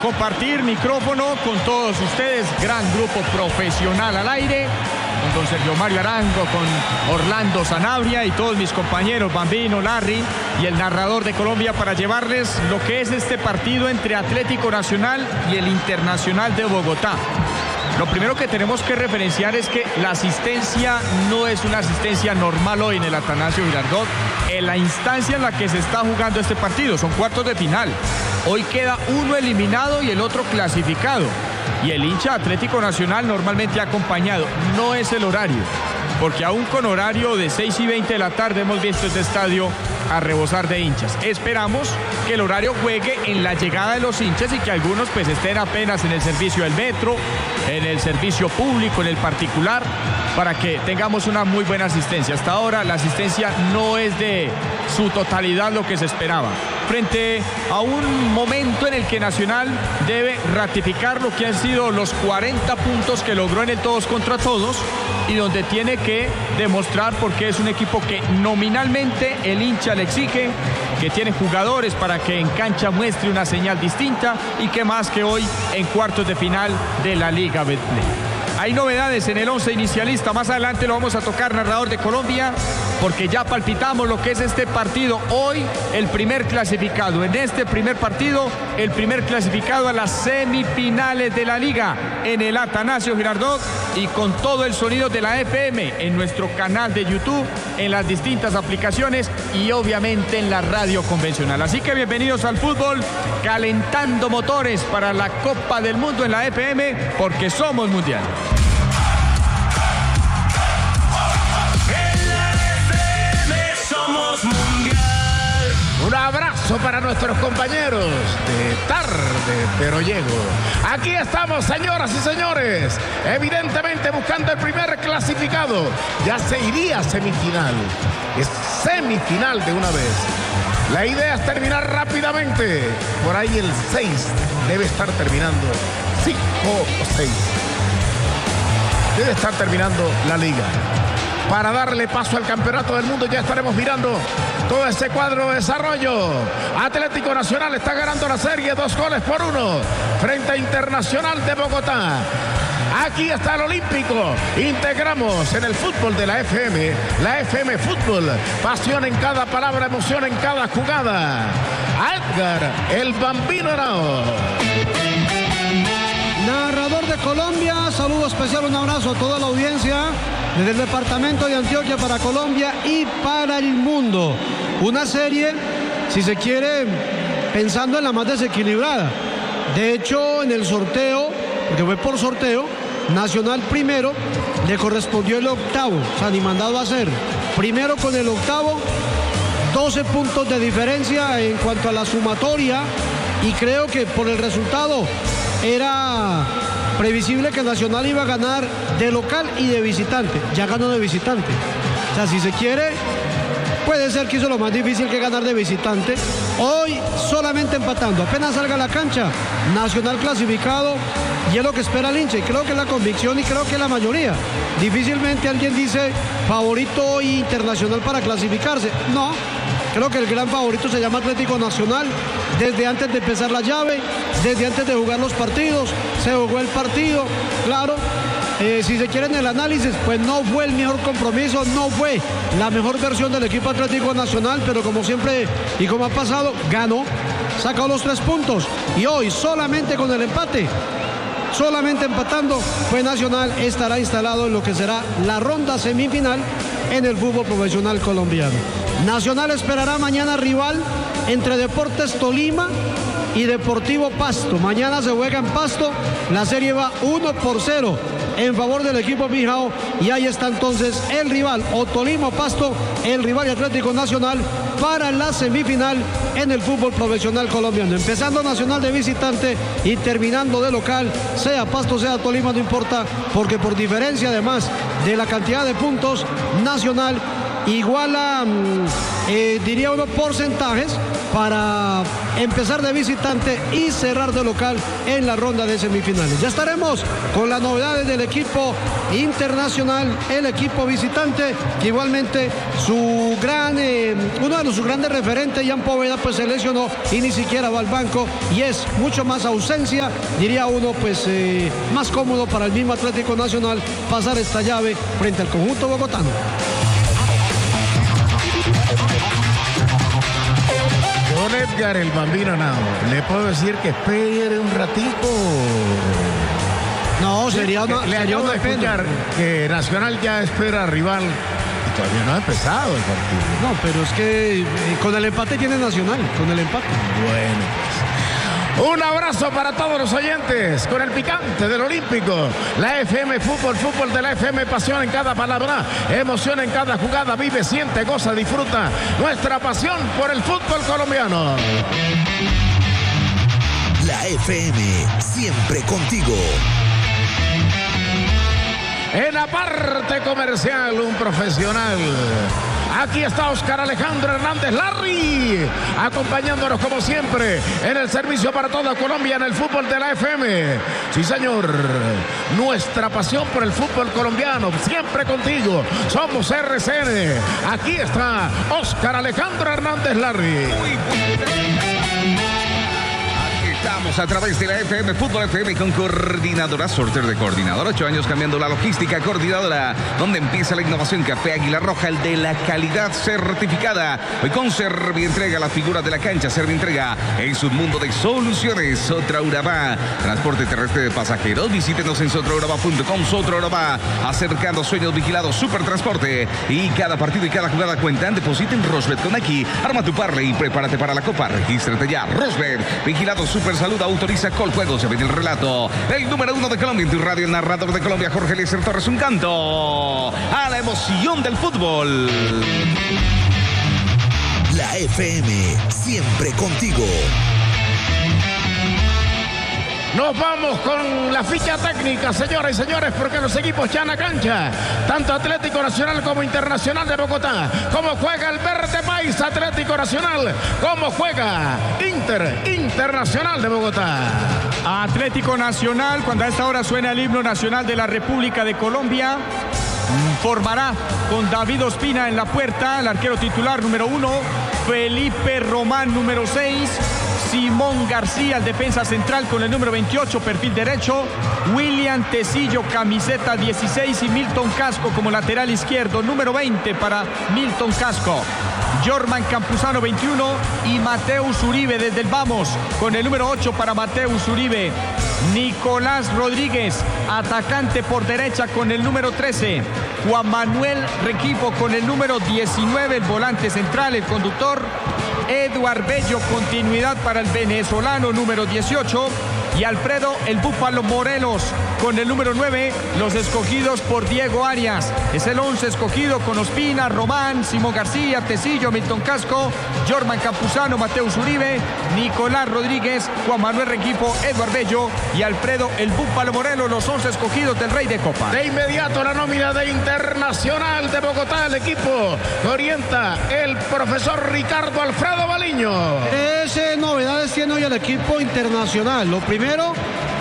Compartir micrófono con todos ustedes, gran grupo profesional al aire, con don Sergio Mario Arango, con Orlando Sanabria y todos mis compañeros, Bambino, Larry y el narrador de Colombia, para llevarles lo que es este partido entre Atlético Nacional y el Internacional de Bogotá. Lo primero que tenemos que referenciar es que la asistencia no es una asistencia normal hoy en el Atanasio Girardot, en la instancia en la que se está jugando este partido, son cuartos de final. Hoy queda uno eliminado y el otro clasificado. Y el hincha Atlético Nacional normalmente acompañado. No es el horario, porque aún con horario de 6:20 de la tarde hemos visto este estadio a rebosar de hinchas. Esperamos que el horario juegue en la llegada de los hinchas y que algunos pues estén apenas en el servicio del metro, en el servicio público, en el particular, para que tengamos una muy buena asistencia. Hasta ahora la asistencia no es de su totalidad lo que se esperaba, frente a un momento en el que Nacional debe ratificar lo que han sido los 40 puntos que logró en el todos contra todos y donde tiene que demostrar porque es un equipo que nominalmente el hincha le exige, que tiene jugadores para que en cancha muestre una señal distinta y que más que hoy en cuartos de final de la Liga Betplay. Hay novedades en el 11 inicialista, más adelante lo vamos a tocar, narrador de Colombia, porque ya palpitamos lo que es este partido. Hoy el primer clasificado, en este primer partido, el primer clasificado a las semifinales de la Liga en el Atanasio Girardot y con todo el sonido de la FM en nuestro canal de YouTube, en las distintas aplicaciones y obviamente en la radio convencional. Así que bienvenidos al fútbol, calentando motores para la Copa del Mundo en la FM, porque somos mundial. Un abrazo para nuestros compañeros de Tarde Pero Llego. Aquí estamos, señoras y señores, evidentemente buscando el primer clasificado. Ya se iría a semifinal. Es semifinal de una vez. La idea es terminar rápidamente. Por ahí el 6 debe estar terminando. 5 o 6. Debe estar terminando la liga. Para darle paso al campeonato del mundo ya estaremos mirando todo ese cuadro de desarrollo. Atlético Nacional está ganando la serie 2-1 frente a Internacional de Bogotá. Aquí está el Olímpico. Integramos en el fútbol de la FM Fútbol. Pasión en cada palabra, emoción en cada jugada. Edgar, el Bambino Henao. Narrador de Colombia, saludo especial, un abrazo a toda la audiencia desde el departamento de Antioquia para Colombia y para el mundo. Una serie, si se quiere, pensando en la más desequilibrada. De hecho, en el sorteo, porque fue por sorteo, Nacional primero, le correspondió el octavo, o sea, ni mandado a hacer. Primero con el octavo, 12 puntos de diferencia en cuanto a la sumatoria, y creo que por el resultado era previsible que Nacional iba a ganar de local y de visitante. Ya ganó de visitante. O sea, si se quiere, puede ser que hizo lo más difícil, que ganar de visitante. Hoy solamente empatando. Apenas salga a la cancha, Nacional clasificado, y es lo que espera el hincha. Y creo que es la convicción y creo que es la mayoría. Difícilmente alguien dice favorito Internacional para clasificarse. No. Creo que el gran favorito se llama Atlético Nacional. Desde antes de empezar la llave, desde antes de jugar los partidos, se jugó el partido. Claro, si se quiere en el análisis, pues no fue el mejor compromiso, no fue la mejor versión del equipo Atlético Nacional, pero como siempre y como ha pasado, ganó, sacó los 3 puntos. Y hoy solamente con el empate, solamente empatando, pues Nacional estará instalado en lo que será la ronda semifinal en el fútbol profesional colombiano. Nacional esperará mañana rival entre Deportes Tolima y Deportivo Pasto. Mañana se juega en Pasto, la serie va 1-0 en favor del equipo Bijao, y ahí está entonces el rival, o Tolima o Pasto, el rival de Atlético Nacional para la semifinal en el fútbol profesional colombiano. Empezando Nacional de visitante y terminando de local, sea Pasto, sea Tolima, no importa, porque por diferencia además de la cantidad de puntos, Nacional iguala, diría uno, porcentajes para empezar de visitante y cerrar de local en la ronda de semifinales. Ya estaremos con las novedades del equipo internacional, el equipo visitante, que igualmente uno de sus grandes referentes, Jan Poveda, pues se lesionó y ni siquiera va al banco, y es mucho más ausencia, diría uno, pues más cómodo para el mismo Atlético Nacional pasar esta llave frente al conjunto bogotano. Don Edgar el Bambino Nao, ¿le puedo decir que espere un ratico? No, sería una pena que Nacional ya espera rival y todavía no ha empezado el partido. No, pero es que con el empate tiene Nacional, con el empate. Bueno, pues. Un abrazo para todos los oyentes con el picante del Olímpico. La FM Fútbol, fútbol de la FM, pasión en cada palabra, emoción en cada jugada. Vive, siente, goza, disfruta nuestra pasión por el fútbol colombiano. La FM, siempre contigo. En la parte comercial, un profesional. Aquí está Oscar Alejandro Hernández Larry, acompañándonos como siempre en el servicio para toda Colombia en el fútbol de la FM. Sí, señor, nuestra pasión por el fútbol colombiano, siempre contigo. Somos RCN. Aquí está Oscar Alejandro Hernández Larry. Estamos a través de la FM, Fútbol FM, con coordinadora, sorteo de coordinadora, 8 años cambiando la logística, coordinadora, donde empieza la innovación. Café Águila Roja, el de la calidad certificada. Hoy con Servientrega, la figura de la cancha. Servientrega es un mundo de soluciones. Sotra Urabá, transporte terrestre de pasajeros. Visítenos en sotraurabá.com. Sotra Urabá, acercando sueños vigilados, supertransporte. Y cada partido y cada jugada cuentan. Deposita en Rosbet con aquí. Arma tu parle y prepárate para la copa. Regístrate ya. Rosbet, vigilado Super Salud, autoriza Coljuegos. Se viene el relato. El número 1 de Colombia en tu radio, el narrador de Colombia, Jorge Eliezer Torres. Un canto a la emoción del fútbol. La FM, siempre contigo. Nos vamos con la ficha técnica, señoras y señores, porque los equipos ya en la cancha, tanto Atlético Nacional como Internacional de Bogotá. Cómo juega el Verde País, Atlético Nacional. Cómo juega Internacional de Bogotá. Atlético Nacional, cuando a esta hora suena el himno nacional de la República de Colombia, formará con David Ospina en la puerta, el arquero titular número 1, Felipe Román número 6, Simón García, el defensa central con el número 28, perfil derecho, William Tecillo, camiseta 16, y Milton Casco como lateral izquierdo, número 20 para Milton Casco. Jorman Campuzano 21 y Mateus Uribe desde el Vamos con el número 8 para Mateus Uribe. Nicolás Rodríguez, atacante por derecha con el número 13. Juan Manuel Requipo con el número 19, el volante central, el conductor. Eduard Bello, continuidad para el venezolano número 18. Y Alfredo el Búfalo Morelos con el número 9, los escogidos por Diego Arias. Es el 11 escogido con Ospina, Román, Simón García, Tecillo, Milton Casco, Jorman Campuzano, Mateus Uribe, Nicolás Rodríguez, Juan Manuel Requipo, Eduard Bello y Alfredo el Búfalo Morelos, los 11 escogidos del Rey de Copa. De inmediato la nómina de Internacional de Bogotá, el equipo que orienta el profesor Ricardo Alfredo Baliño. Novedades tiene hoy el equipo internacional. Lo primero,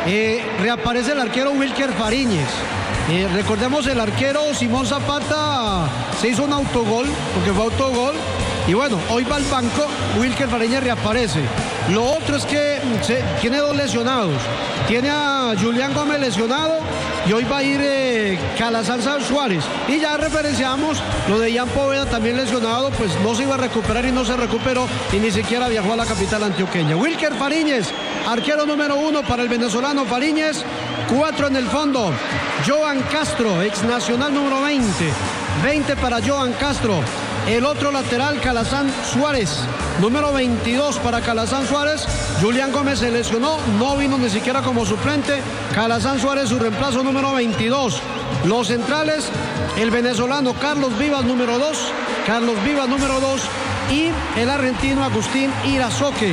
reaparece el arquero Wilker Fariñez. Recordemos, el arquero Simón Zapata se hizo un autogol, porque fue autogol. Y bueno, hoy va al banco, Wilker Fariñez reaparece. Lo otro es que tiene 2 lesionados. Tiene a Julián Gómez lesionado y hoy va a ir Calazán Suárez. Y ya referenciamos lo de Jan Poveda también lesionado, pues no se iba a recuperar y no se recuperó y ni siquiera viajó a la capital antioqueña. Wilker Fariñez, arquero número 1 para el venezolano Fariñez. 4 en el fondo. Joan Castro, ex nacional número 20. 20 para Joan Castro. El otro lateral, Calazán Suárez, número 22 para Calazán Suárez. Julián Gómez se lesionó, no vino ni siquiera como suplente. Calazán Suárez, su reemplazo, número 22. Los centrales, el venezolano Carlos Vivas, número 2. Carlos Vivas, número 2. Y el argentino Agustín Irazoque.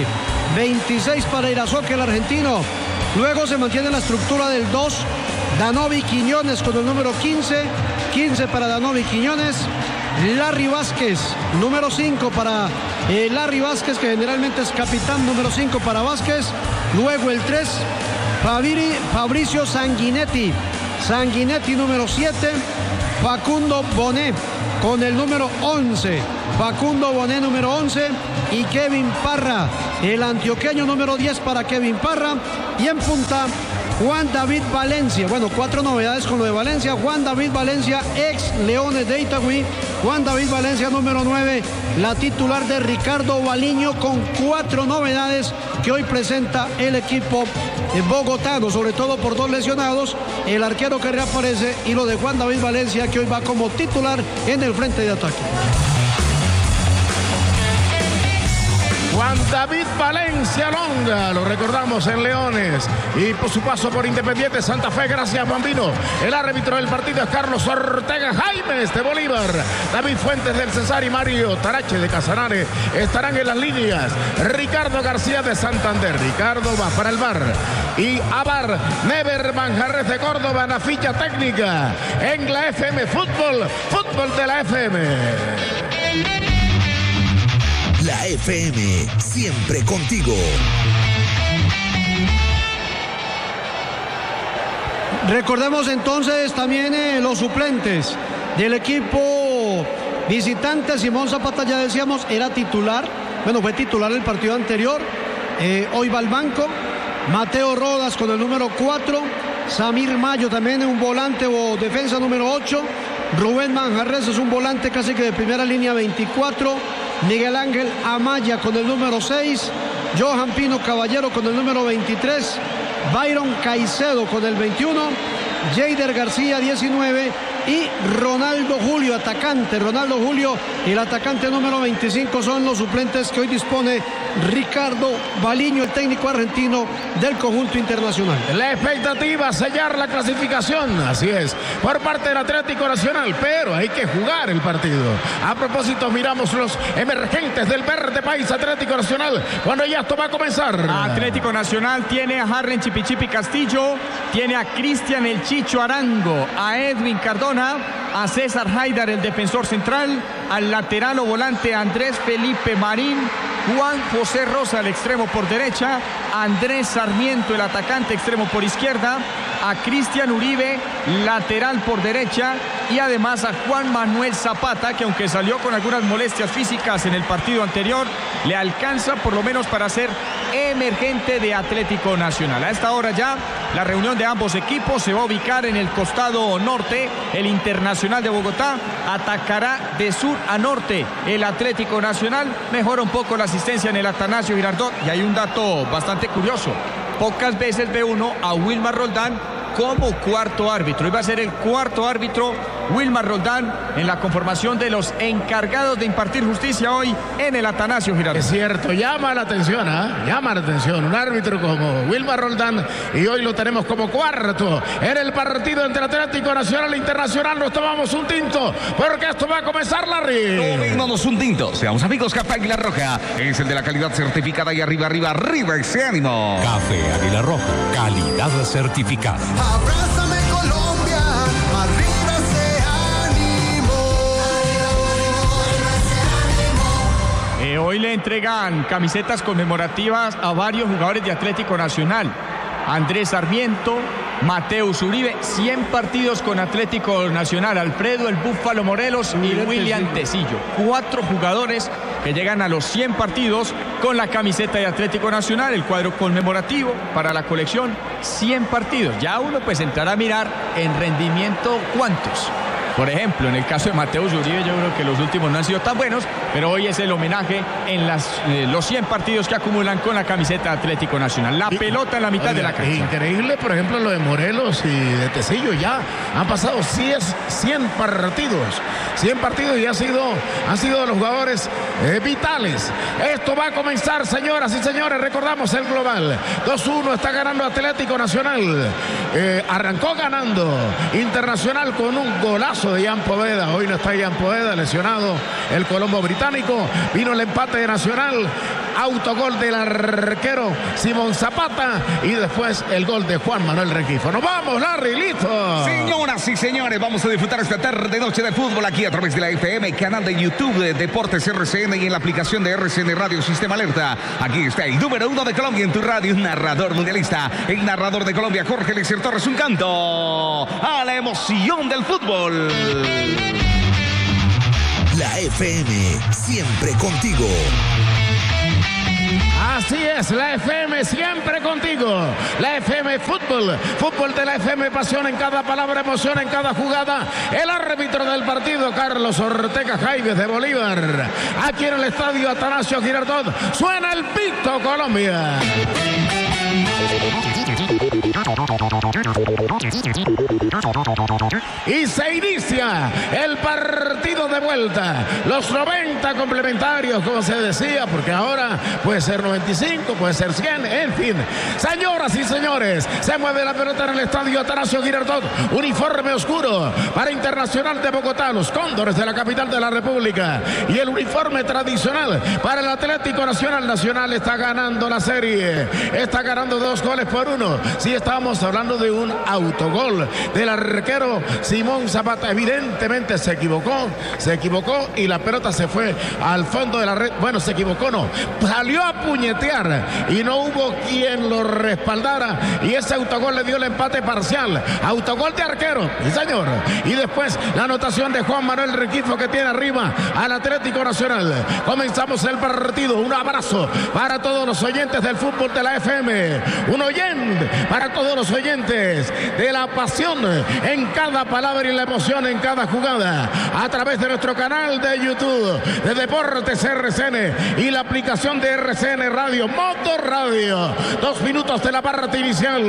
26 para Irazoque, el argentino. Luego se mantiene la estructura del 2. Danovi Quiñones con el número 15. 15 para Danovi Quiñones. Larry Vázquez, número 5 para Larry Vázquez, que generalmente es capitán, número 5 para Vázquez. Luego el 3, Fabricio Sanguinetti, número 7. Facundo Bonet con el número 11, número 11. Y Kevin Parra, el antioqueño, número 10 para Kevin Parra. Y en punta, Juan David Valencia. Bueno, 4 novedades con lo de Valencia. Juan David Valencia, ex Leones de Itagüí. Juan David Valencia, número 9, la titular de Ricardo Baliño, con 4 novedades que hoy presenta el equipo bogotano, sobre todo por 2 lesionados, el arquero que reaparece y lo de Juan David Valencia, que hoy va como titular en el frente de ataque. Juan David Valencia Longa, lo recordamos en Leones y por su paso por Independiente Santa Fe. Gracias, Bambino. El árbitro del partido es Carlos Ortega Jaimes de Bolívar. David Fuentes del Cesar y Mario Tarache de Casanare estarán en las líneas. Ricardo García de Santander. Ricardo va para el bar. Y a bar, Never Manjarres de Córdoba en la ficha técnica. En la FM Fútbol de la FM. La FM, siempre contigo. Recordemos entonces también los suplentes del equipo visitante. Simón Zapata, ya decíamos, era titular. Bueno, fue titular el partido anterior. Hoy va al banco. Mateo Rodas con el número 4. Samir Mayo también un volante o defensa número 8. Rubén Manjarres es un volante casi que de primera línea, 24. Miguel Ángel Amaya con el número 6. Johan Pino Caballero con el número 23. Byron Caicedo con el 21. Jeider García, 19. Y Ronaldo Julio, atacante. Ronaldo Julio, el atacante número 25, son los suplentes que hoy dispone Ricardo Baliño, el técnico argentino del conjunto internacional. La expectativa, sellar la clasificación, así es, por parte del Atlético Nacional, pero hay que jugar el partido. A propósito, miramos los emergentes del verde país Atlético Nacional, cuando ya esto va a comenzar. Atlético Nacional tiene a Harlen Chipichipi Castillo, tiene a Cristian El Chicho Arango, a Edwin Cardona, a César Haidar, el defensor central, al lateral o volante Andrés Felipe Marín, Juan José Rosa, el extremo por derecha, Andrés Sarmiento, el atacante, extremo por izquierda, a Cristian Uribe, lateral por derecha, y además a Juan Manuel Zapata, que aunque salió con algunas molestias físicas en el partido anterior, le alcanza por lo menos para ser emergente de Atlético Nacional. A esta hora ya la reunión de ambos equipos se va a ubicar en el costado norte. El Internacional de Bogotá atacará de sur a norte. El Atlético Nacional mejora un poco la asistencia en el Atanasio Girardot. Y hay un dato bastante curioso: pocas veces ve uno a Wilmar Roldán como cuarto árbitro. Iba a ser el cuarto árbitro Wilmar Roldán en la conformación de los encargados de impartir justicia hoy en el Atanasio Girardot. Es cierto, llama la atención, llama la atención un árbitro como Wilmar Roldán, y hoy lo tenemos como cuarto en el partido entre Atlético Nacional e Internacional. Nos tomamos un tinto porque esto va a comenzar, Larry. Tomémonos un tinto, seamos amigos. Café Águila Roja es el de la calidad certificada, y arriba ese ánimo. Café Águila Roja, calidad certificada. Abrázame Colombia, arriba ese ánimo. Hoy le entregan camisetas conmemorativas a varios jugadores de Atlético Nacional. Andrés Sarmiento, Mateus Uribe, 100 partidos con Atlético Nacional. Alfredo el Búfalo Morelos y William Tecillo. 4 jugadores que llegan a los 100 partidos con la camiseta de Atlético Nacional. El cuadro conmemorativo para la colección, 100 partidos. Ya uno pues entrará a mirar en rendimiento cuántos. Por ejemplo, en el caso de Mateus Uribe, yo creo que los últimos no han sido tan buenos, pero hoy es el homenaje en los 100 partidos que acumulan con la camiseta de Atlético Nacional. La pelota en la mitad de la cancha. Increíble, por ejemplo, lo de Morelos y de Tecillo. Ya han pasado 100 partidos. 100 partidos y han sido de los jugadores vitales. Esto va a comenzar, señoras y señores. Recordamos el global. 2-1 está ganando Atlético Nacional. Arrancó ganando Internacional con un golazo de Jan Poveda. Hoy no está Jan Poveda, lesionado el colombo británico. Vino el empate de Nacional autogol del arquero Simón Zapata y después el gol de Juan Manuel Requifo. ¡Nos vamos, Larry! ¡Listo! Señoras y señores, vamos a disfrutar esta tarde, noche de fútbol aquí a través de la FM, canal de YouTube de Deportes RCN y en la aplicación de RCN Radio Sistema Alerta. Aquí está el número 1 de Colombia en tu radio, un narrador mundialista, el narrador de Colombia, Jorge Eliezer Torres, un canto a la emoción del fútbol. La FM, siempre contigo. Así es, la FM siempre contigo. La FM Fútbol. Fútbol de la FM, pasión en cada palabra, emoción en cada jugada. El árbitro del partido, Carlos Ortega Jaimes de Bolívar. Aquí en el estadio Atanasio Girardot suena el pito Colombia. Y se inicia el partido de vuelta. Los 90 complementarios, como se decía, porque ahora puede ser 95, puede ser 100, en fin. Señoras y señores, se mueve la pelota en el estadio Atanasio Girardot. Uniforme oscuro para Internacional de Bogotá, los Cóndores de la capital de la República. Y el uniforme tradicional para el Atlético Nacional. Nacional está ganando la serie. Está ganando 2-1. Sí, estábamos hablando de un autogol del arquero Simón Zapata. Evidentemente se equivocó y la pelota se fue al fondo de la red. Bueno, se equivocó, no. Salió a puñetear y no hubo quien lo respaldara. Y ese autogol le dio el empate parcial. Autogol de arquero, sí señor. Y después la anotación de Juan Manuel Requifo que tiene arriba al Atlético Nacional. Comenzamos el partido. Un abrazo para todos los oyentes del fútbol de la FM. Un oyente para todos los oyentes de la pasión en cada palabra y la emoción en cada jugada. A través de nuestro canal de YouTube de Deportes RCN y la aplicación de RCN Radio, Motor Radio. 2 minutos de la parte inicial.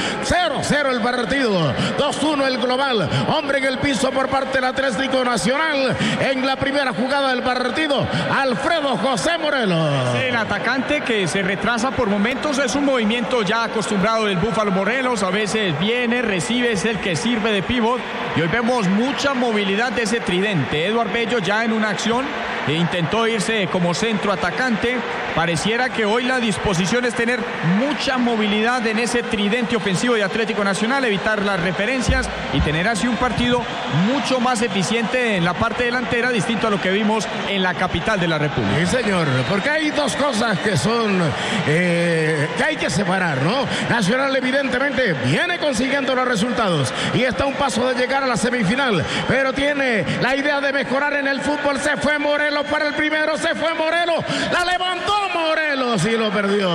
0-0 el partido. 2-1 el global. Hombre en el piso por parte del Atlético Nacional. En la primera jugada del partido, Alfredo José Morelos. El atacante que se retrasa por momentos es un movimiento ya acostumbrado del Búfalo Morelos. A veces viene, recibe, es el que sirve de pívot. Y hoy vemos mucha movilidad de ese tridente. Eduard Bello ya en una acción intentó irse como centro atacante. Pareciera que hoy la disposición es tener mucha movilidad en ese tridente ofensivo de Atlético Nacional, evitar las referencias y tener así un partido mucho más eficiente en la parte delantera, distinto a lo que vimos en la capital de la República. Sí, señor, porque hay dos cosas que son que hay que separar, ¿no? Nacional evidentemente viene consiguiendo los resultados y está a un paso de llegar a la semifinal, pero tiene la idea de mejorar en el fútbol. Se fue Morelos para el primero, se fue Morelos, la levantó Morelos y lo perdió,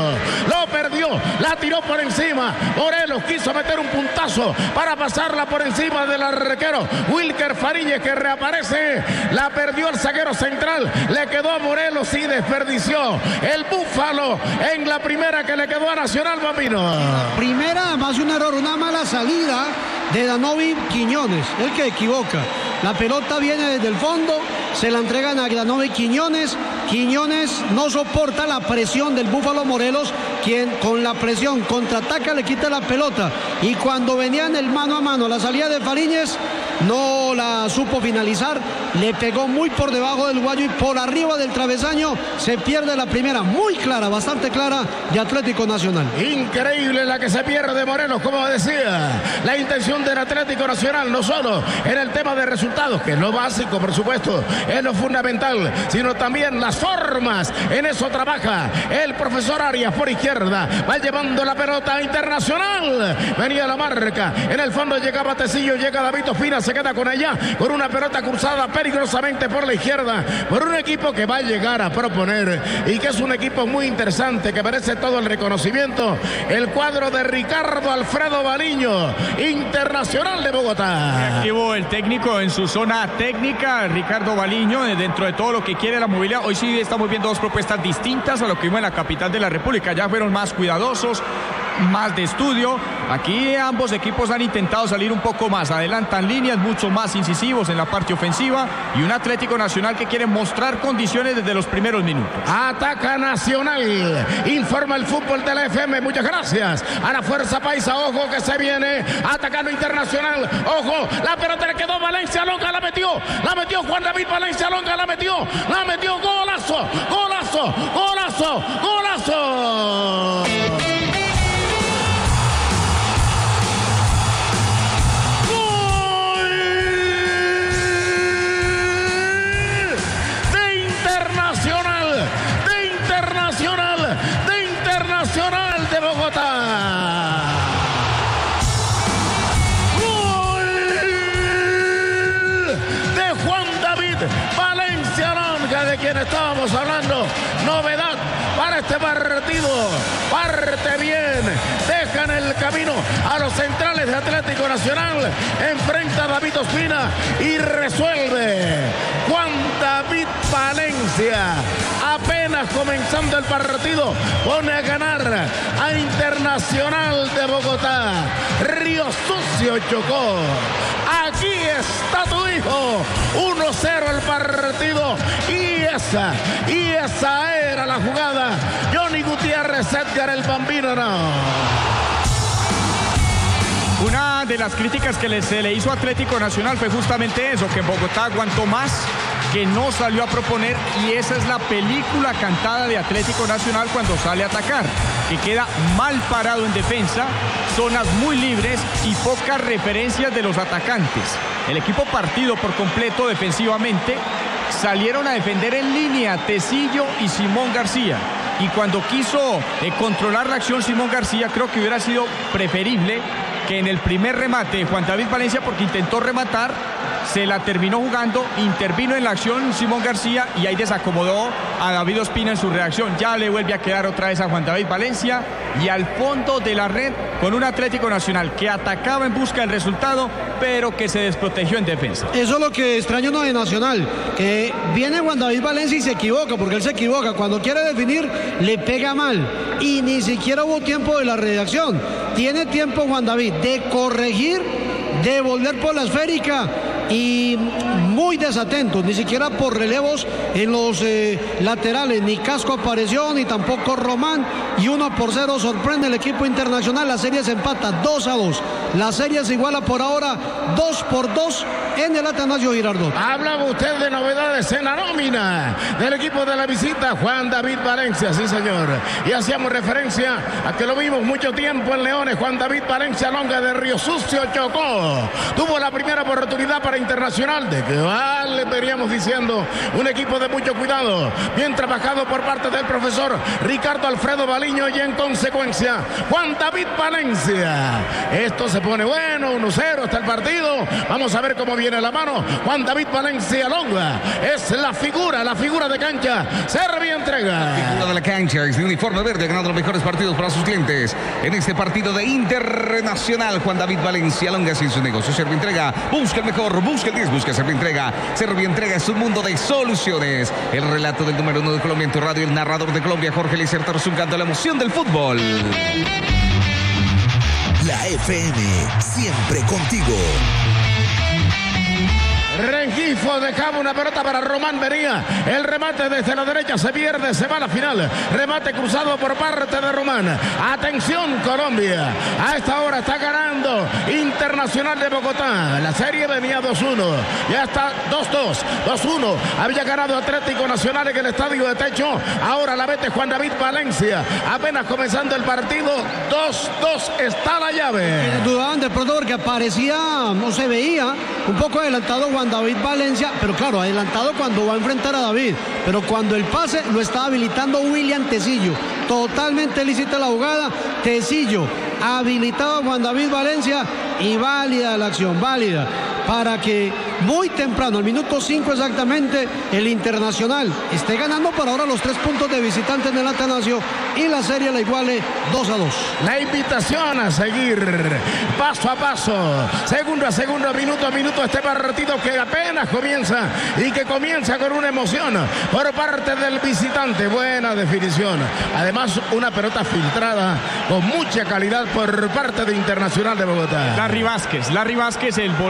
la tiró por encima. Morelos quiso meter un puntazo para pasarla por encima del arquero Wilker Fariñez, que reaparece, la perdió el zaguero central, le quedó a Morelos y desperdició el Búfalo en la primera que le quedó a Nacional, Bambino. Primera, más un error, una mala salida de Danovi Quiñones, el que equivoca. La pelota viene desde el fondo, se la entregan a Danovi Quiñones. Quiñones no soporta la presión del Búfalo Morelos, quien con la presión contraataca, le quita la pelota. Y cuando venían el mano a mano, la salida de Fariñez no la supo finalizar, le pegó muy por debajo del guayo y por arriba del travesaño. Se pierde la primera, muy clara, bastante clara, de Atlético Nacional. Increíble la que se pierde Morelos, como decía. La intención del Atlético Nacional no solo en el tema de resultados, que es lo básico, por supuesto, es lo fundamental, sino también las formas. En eso trabaja el profesor Arias por izquierda, va llevando la pelota Internacional, venía la marca, en el fondo llegaba Tecillo, llega David Ospina, se queda con ella, con una pelota cruzada peligrosamente por la izquierda, por un equipo que va a llegar a proponer y que es un equipo muy interesante, que merece todo el reconocimiento. El cuadro de Ricardo Alfredo Baliño, Internacional de Bogotá. Activo el técnico en su zona técnica, Ricardo Baliño, dentro de todo lo que quiere la movilidad. Hoy sí estamos viendo dos propuestas distintas a lo que vimos en la capital de la República. Ya fueron más cuidadosos, más de estudio. Aquí ambos equipos han intentado salir un poco más, adelantan líneas, mucho más incisivos en la parte ofensiva, y un Atlético Nacional que quiere mostrar condiciones desde los primeros minutos. Ataca Nacional, informa el fútbol de la FM, muchas gracias a la Fuerza Paisa. Ojo que se viene atacando Internacional, ojo, la pelota le quedó Valencia Longa, la metió Juan David Valencia Longa, la metió, golazo, ¡Golazo! ¡Golazo! De Bogotá. Gol de Juan David Valencia Longa, de quien estábamos hablando. Novedad para este partido. Parte bien, dejan el camino a los centrales de Atlético Nacional. Enfrenta a David Ospina y resuelve Juan David Valencia. Apenas comenzando el partido, pone a ganar a Internacional de Bogotá. Río Sucio Chocó. Aquí está tu hijo. 1-0 el partido. Y esa era la jugada. Johnny Gutiérrez, Edgar el Bambino, no. Una de las críticas que se le hizo a Atlético Nacional fue justamente eso, que en Bogotá aguantó más, que no salió a proponer, y esa es la película cantada de Atlético Nacional cuando sale a atacar, que queda mal parado en defensa, zonas muy libres y pocas referencias de los atacantes. El equipo partido por completo defensivamente, salieron a defender en línea Tecillo y Simón García. Y cuando quiso controlar la acción Simón García, creo que hubiera sido preferible que en el primer remate de Juan David Valencia, porque intentó rematar, se la terminó jugando, intervino en la acción Simón García y ahí desacomodó a David Ospina en su reacción. Ya le vuelve a quedar otra vez a Juan David Valencia y al fondo de la red con un Atlético Nacional que atacaba en busca del resultado, pero que se desprotegió en defensa. Eso es lo que extraño no de Nacional, que viene Juan David Valencia y se equivoca, porque él se equivoca. Cuando quiere definir, le pega mal. Y ni siquiera hubo tiempo de la redacción. Tiene tiempo Juan David de corregir, de volver por la esférica, y muy desatentos, ni siquiera por relevos en los laterales, ni Casco apareció, ni tampoco Román, y 1-0 sorprende el equipo Internacional. La serie se empata 2-2, la serie se iguala por ahora 2-2 en el Atanasio Girardot. Hablaba usted de novedades en la nómina del equipo de la visita, Juan David Valencia, sí señor, y hacíamos referencia a que lo vimos mucho tiempo en Leones. Juan David Valencia Longa de Río Sucio Chocó tuvo la primera oportunidad para Internacional, de que le veníamos diciendo, un equipo de mucho cuidado, bien trabajado por parte del profesor Ricardo Alfredo Baliño, y en consecuencia Juan David Valencia. Esto se pone bueno, 1-0 hasta el partido. Vamos a ver cómo viene la mano. Juan David Valencia Longa es la figura de cancha. Servia entrega. Figura de la cancha, es de uniforme verde, ganando los mejores partidos para sus clientes. En este partido de Internacional, Juan David Valencia Longa sin su negocio. Servia entrega, busca el mejor, busca el 10, busca Servia entrega. Servia entrega es un mundo de soluciones. El relato del número 1 de Colombia en tu radio, el narrador de Colombia, Jorge Eliezer Tarzungando, la emoción del fútbol. La FM, siempre contigo. Rengifo dejaba una pelota para Román Venía. El remate desde la derecha se pierde, se va a la final. Remate cruzado por parte de Román. Atención Colombia. A esta hora está ganando Internacional de Bogotá. La serie venía 2-1. Ya está 2-2. 2-1. Había ganado Atlético Nacional en el estadio de Techo. Ahora la mete Juan David Valencia. Apenas comenzando el partido. 2-2 está la llave. Dudaban de pronto porque aparecía, no se veía, un poco adelantado Juan David Valencia, pero claro, adelantado cuando va a enfrentar a David, pero cuando el pase lo está habilitando William Tecillo. Totalmente lícita la jugada. Tecillo habilitaba a Juan David Valencia y válida la acción, válida, para que muy temprano, al minuto 5 exactamente, el Internacional esté ganando por ahora los 3 puntos de visitante en el Atanasio y la serie la iguale 2-2. La invitación a seguir paso a paso, segundo a segundo, minuto a minuto, este partido que apenas comienza y que comienza con una emoción por parte del visitante. Buena definición. Además, una pelota filtrada con mucha calidad por parte de Internacional de Bogotá. Larry Vázquez, el volante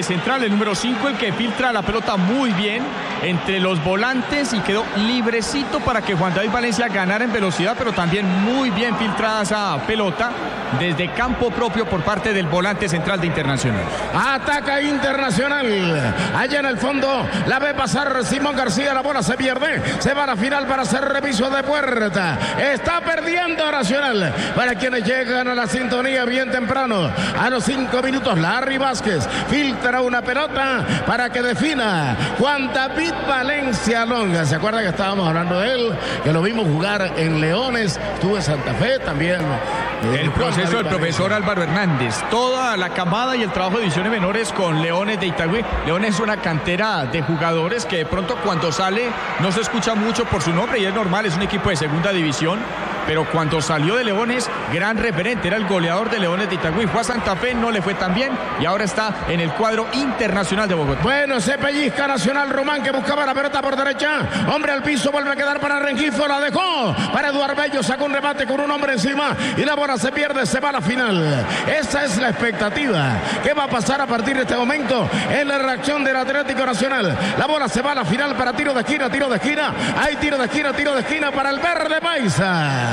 volante central, el número 5, el que filtra la pelota muy bien entre los volantes y quedó librecito para que Juan David Valencia ganara en velocidad, pero también muy bien filtrada esa pelota desde campo propio por parte del volante central de Internacional. Ataca Internacional. Allá en el fondo la ve pasar Simón García, la bola se pierde, se va a la final para hacer reviso de puerta. Está perdiendo Nacional. Para quienes llegan a la sintonía bien temprano, a los 5 minutos, Larry Vázquez filtra una pelota para que defina Juan David Valencia Longa. ¿Se acuerda que estábamos hablando de él? Que lo vimos jugar en Leones, estuvo en Santa Fe también. El proceso del profesor Álvaro Hernández, toda la camada y el trabajo de divisiones menores con Leones de Itagüí. Leones es una cantera de jugadores que de pronto cuando sale no se escucha mucho por su nombre y es normal, es un equipo de segunda división. Pero cuando salió de Leones, gran referente, era el goleador de Leones de Itagüí. Fue a Santa Fe, no le fue tan bien y ahora está en el cuadro Internacional de Bogotá. Bueno, se pellizca Nacional. Román que buscaba la pelota por derecha. Hombre al piso, vuelve a quedar para Rengifo, la dejó para Eduardo Bello, sacó un remate con un hombre encima y la bola se pierde, se va a la final. Esa es la expectativa. ¿Qué va a pasar a partir de este momento en la reacción del Atlético Nacional? La bola se va a la final para tiro de esquina, tiro de esquina. Hay tiro de esquina para el Verde Paisa.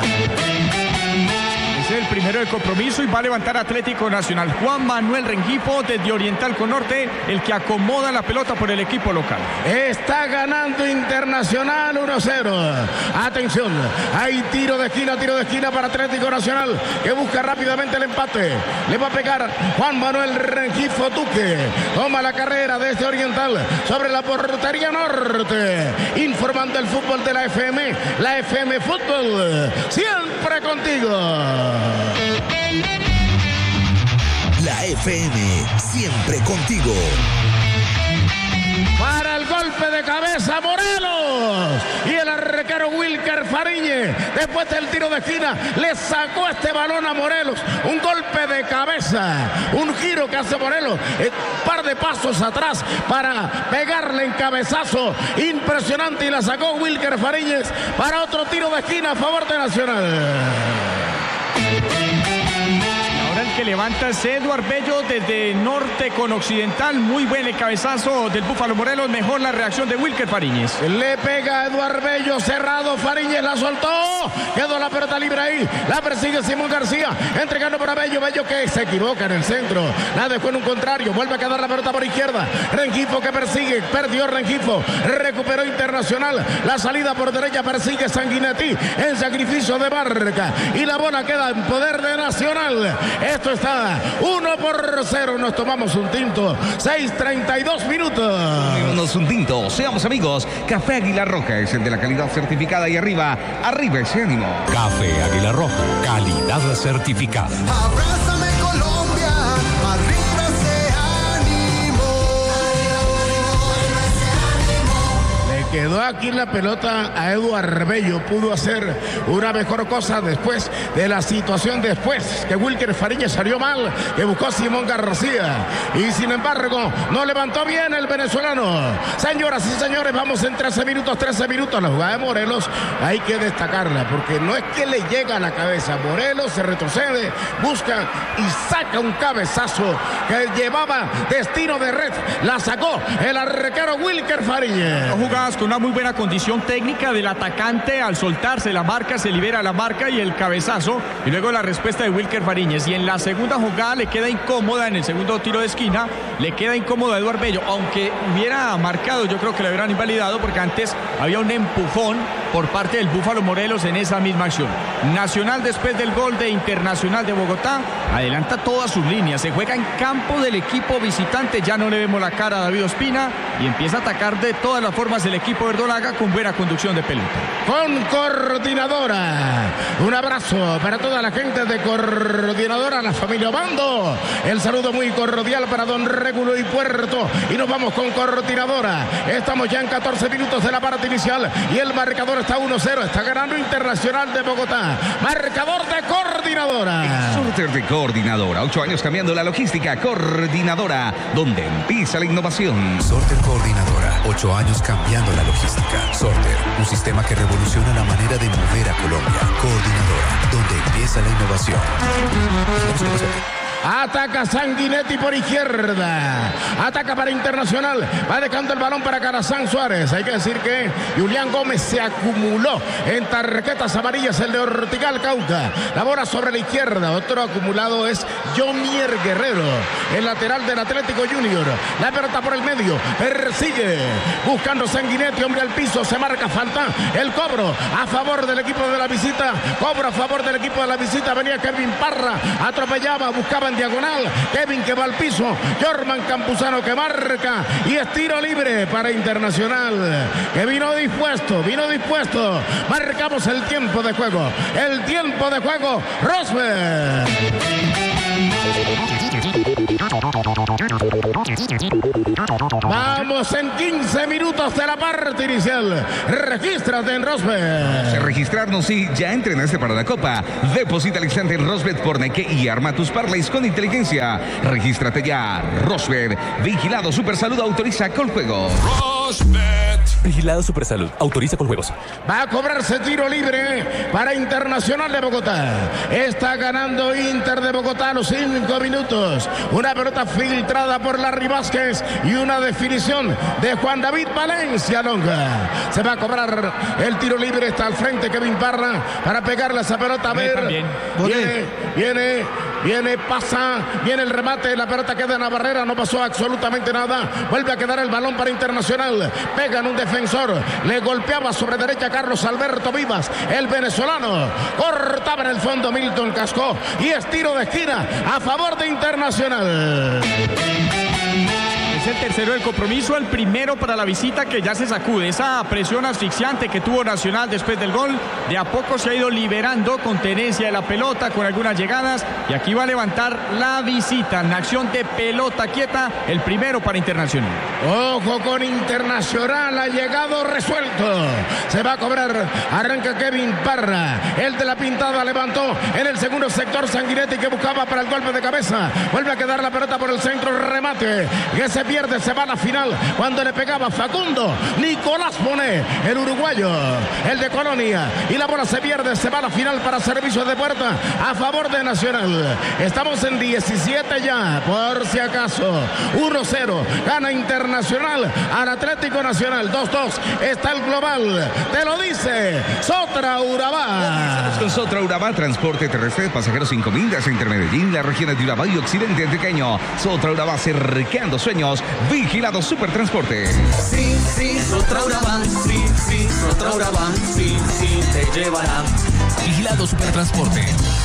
Es el primero del compromiso y va a levantar Atlético Nacional. Juan Manuel Rengifo desde Oriental con Norte, el que acomoda la pelota por el equipo local. Está ganando Internacional 1-0. Atención, hay tiro de esquina para Atlético Nacional, que busca rápidamente el empate. Le va a pegar Juan Manuel Rengifo Duque. Toma la carrera desde Oriental sobre la portería norte. Informando el fútbol de la FM Fútbol. Siempre contigo. La FM, siempre contigo. Para el golpe de cabeza Morelos y el arquero Wilker Fariñez, después del tiro de esquina, le sacó este balón a Morelos. Un golpe de cabeza, un giro que hace Morelos, un par de pasos atrás para pegarle en cabezazo impresionante y la sacó Wilker Fariñez para otro tiro de esquina a favor de Nacional. El que levanta es Eduardo Bello desde norte con occidental. Muy buen el cabezazo del Búfalo Morelos. Mejor la reacción de Wilker Fariñez. Le pega a Eduardo Bello, cerrado. Fariñez la soltó. Quedó la pelota libre ahí. La persigue Simón García. Entregando para Bello. Bello que se equivoca en el centro. La dejó en un contrario. Vuelve a quedar la pelota por izquierda. Rengifo que persigue. Perdió Rengifo. Recuperó Internacional. La salida por derecha persigue Sanguinetti en sacrificio de Barca. Y la bola queda en poder de Nacional. Esto está 1-0. Nos tomamos un tinto. 6:32 minutos. Tomémonos un tinto. Seamos amigos. Café Águila Roja es el de la calidad certificada y arriba ese ánimo. Café Águila Roja, calidad certificada. Abrázame Colombia, arriba ese ánimo. Le quedó aquí la pelota a Eduardo Bello. Pudo hacer una mejor cosa después de la situación, después que Wilker Fariñez salió mal, que buscó a Simón García y sin embargo no levantó bien el venezolano. Señoras y señores, vamos en 13 minutos. La jugada de Morelos hay que destacarla porque no es que le llega a la cabeza. Morelos se retrocede, busca y saca un cabezazo que llevaba destino de red. La sacó el arquero Wilker Fariñez. Dos jugadas con una muy buena condición técnica del atacante. Al soltarse la marca, se libera la marca y el cabezazo, y luego la respuesta de Wilker Fariñez. Y en la segunda jugada le queda incómoda, en el segundo tiro de esquina le queda incómodo a Eduardo Bello, aunque hubiera marcado, yo creo que le hubieran invalidado porque antes había un empujón por parte del Búfalo Morelos en esa misma acción. Nacional, después del gol de Internacional de Bogotá, adelanta todas sus líneas, se juega en campo del equipo visitante. Ya no le vemos la cara a David Ospina y empieza a atacar de todas las formas el equipo verdolaga con buena conducción de pelota. Con Coordinadora, un abrazo para toda la gente de Coordinadora, la familia Obando. El saludo muy cordial para don Régulo y Puerto. Y nos vamos con Coordinadora. Estamos ya en 14 minutos de la parte inicial y el marcador está 1-0. Está ganando Internacional de Bogotá. Marcador de Coordinadora. Sorter de Coordinadora. 8 años cambiando la logística. Coordinadora, donde empieza la innovación. Sorter Coordinadora, 8 años cambiando la logística. Sorter, un sistema que revoluciona la manera de mover a Colombia. Coordinadora, donde empieza la innovación. Ataca Sanguinetti por izquierda. Ataca para Internacional. Va dejando el balón para Carazán Suárez. Hay que decir que Julián Gómez se acumuló en tarjetas amarillas, el de Ortigal Cauca. La bola sobre la izquierda. Otro acumulado es Jomier Guerrero, el lateral del Atlético Junior. La pelota por el medio. Persigue. Buscando Sanguinetti. Hombre al piso. Se marca falta. El cobro a favor del equipo de la visita. Cobro a favor del equipo de la visita. Venía Kevin Parra. Atropellaba. Buscaba en diagonal. Kevin que va al piso. Jorman Campuzano que marca. Y es tiro libre para Internacional. Que vino dispuesto. Marcamos el tiempo de juego. El tiempo de juego. Rosberg. Vamos en 15 minutos de la parte inicial. Regístrate en Rosbet. Registrarnos y ya entrenaste para la Copa. Deposita al instante en Rosbet por Neque y arma tus parlays con inteligencia. Regístrate ya. Rosbet. Vigilado Supersalud. Autoriza con juegos. Rosbet. Vigilado Supersalud. Autoriza con juegos. Va a cobrarse tiro libre para Internacional de Bogotá. Está ganando Inter de Bogotá a los 5 minutos. Una pelota filtrada por Larry Vázquez y una definición de Juan David Valencia Longa. Se va a cobrar el tiro libre. Está al frente Kevin Parra para pegarle a esa pelota. A ver, viene, pasa, viene el remate, la pelota queda en la barrera, no pasó absolutamente nada. Vuelve a quedar el balón para Internacional. Pegan un defensor, le golpeaba sobre derecha Carlos Alberto Vivas, el venezolano. Cortaba en el fondo Milton Cascó y es tiro de esquina a favor de Internacional. Es el tercero del compromiso, el primero para la visita, que ya se sacude esa presión asfixiante que tuvo Nacional después del gol. De a poco se ha ido liberando con tenencia de la pelota, con algunas llegadas, y aquí va a levantar la visita en acción de pelota quieta, el primero para Internacional. Ojo con Internacional, ha llegado resuelto. Se va a cobrar, arranca Kevin Parra, el de la pintada levantó en el segundo sector Sanguinetti que buscaba para el golpe de cabeza. Vuelve a quedar la pelota por el centro, remate que se pierde, se va a la final cuando le pegaba Facundo Nicolás Bonet, el uruguayo, el de Colonia, y la bola se pierde, se va a la final para servicios de puerta a favor de Nacional. Estamos en 17 ya, por si acaso. 1-0, gana Internacional al Atlético Nacional. 2-2, está el global, te lo dice Sotra Urabá. Con Sotra Urabá, transporte terrestre de pasajeros sin comidas entre Medellín, la región de Urabá y occidente antioqueño. Sotra Urabá, cercando sueños. Vigilado Supertransporte. Sí, Sotra Urabá. Sí, Sotra Urabá. Sí, te llevará. Vigilado Supertransporte.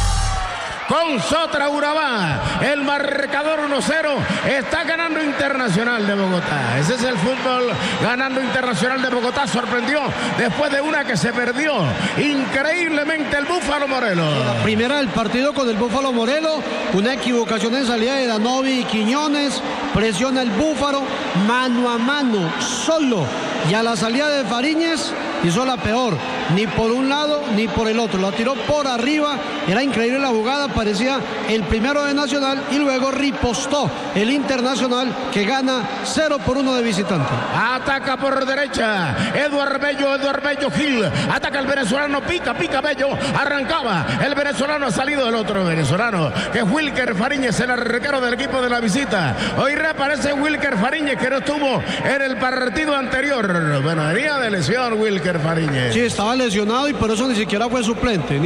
Con Sotra Urabá, el marcador 1-0, está ganando Internacional de Bogotá. Ese es el fútbol, ganando Internacional de Bogotá. Sorprendió después de una que se perdió increíblemente el Búfalo Morelos. La primera del partido con el Búfalo Morelos, una equivocación en salida de Danovi y Quiñones, presiona el Búfalo mano a mano, solo, y a la salida de Fariñez hizo la peor, ni por un lado ni por el otro, la tiró por arriba, era increíble la jugada, parecía el primero de Nacional, y luego ripostó el Internacional, que gana 0-1 de visitante. Ataca por derecha Eduardo Bello Gil, ataca el venezolano, pica Bello, arrancaba el venezolano, ha salido el otro venezolano, que es Wilker Fariñez, el arquero del equipo de la visita. Hoy reaparece Wilker Fariñez, que no estuvo en el partido anterior. Bueno, venía de lesión Wilker Fariñez. Sí, estaba lesionado y por eso ni siquiera fue suplente,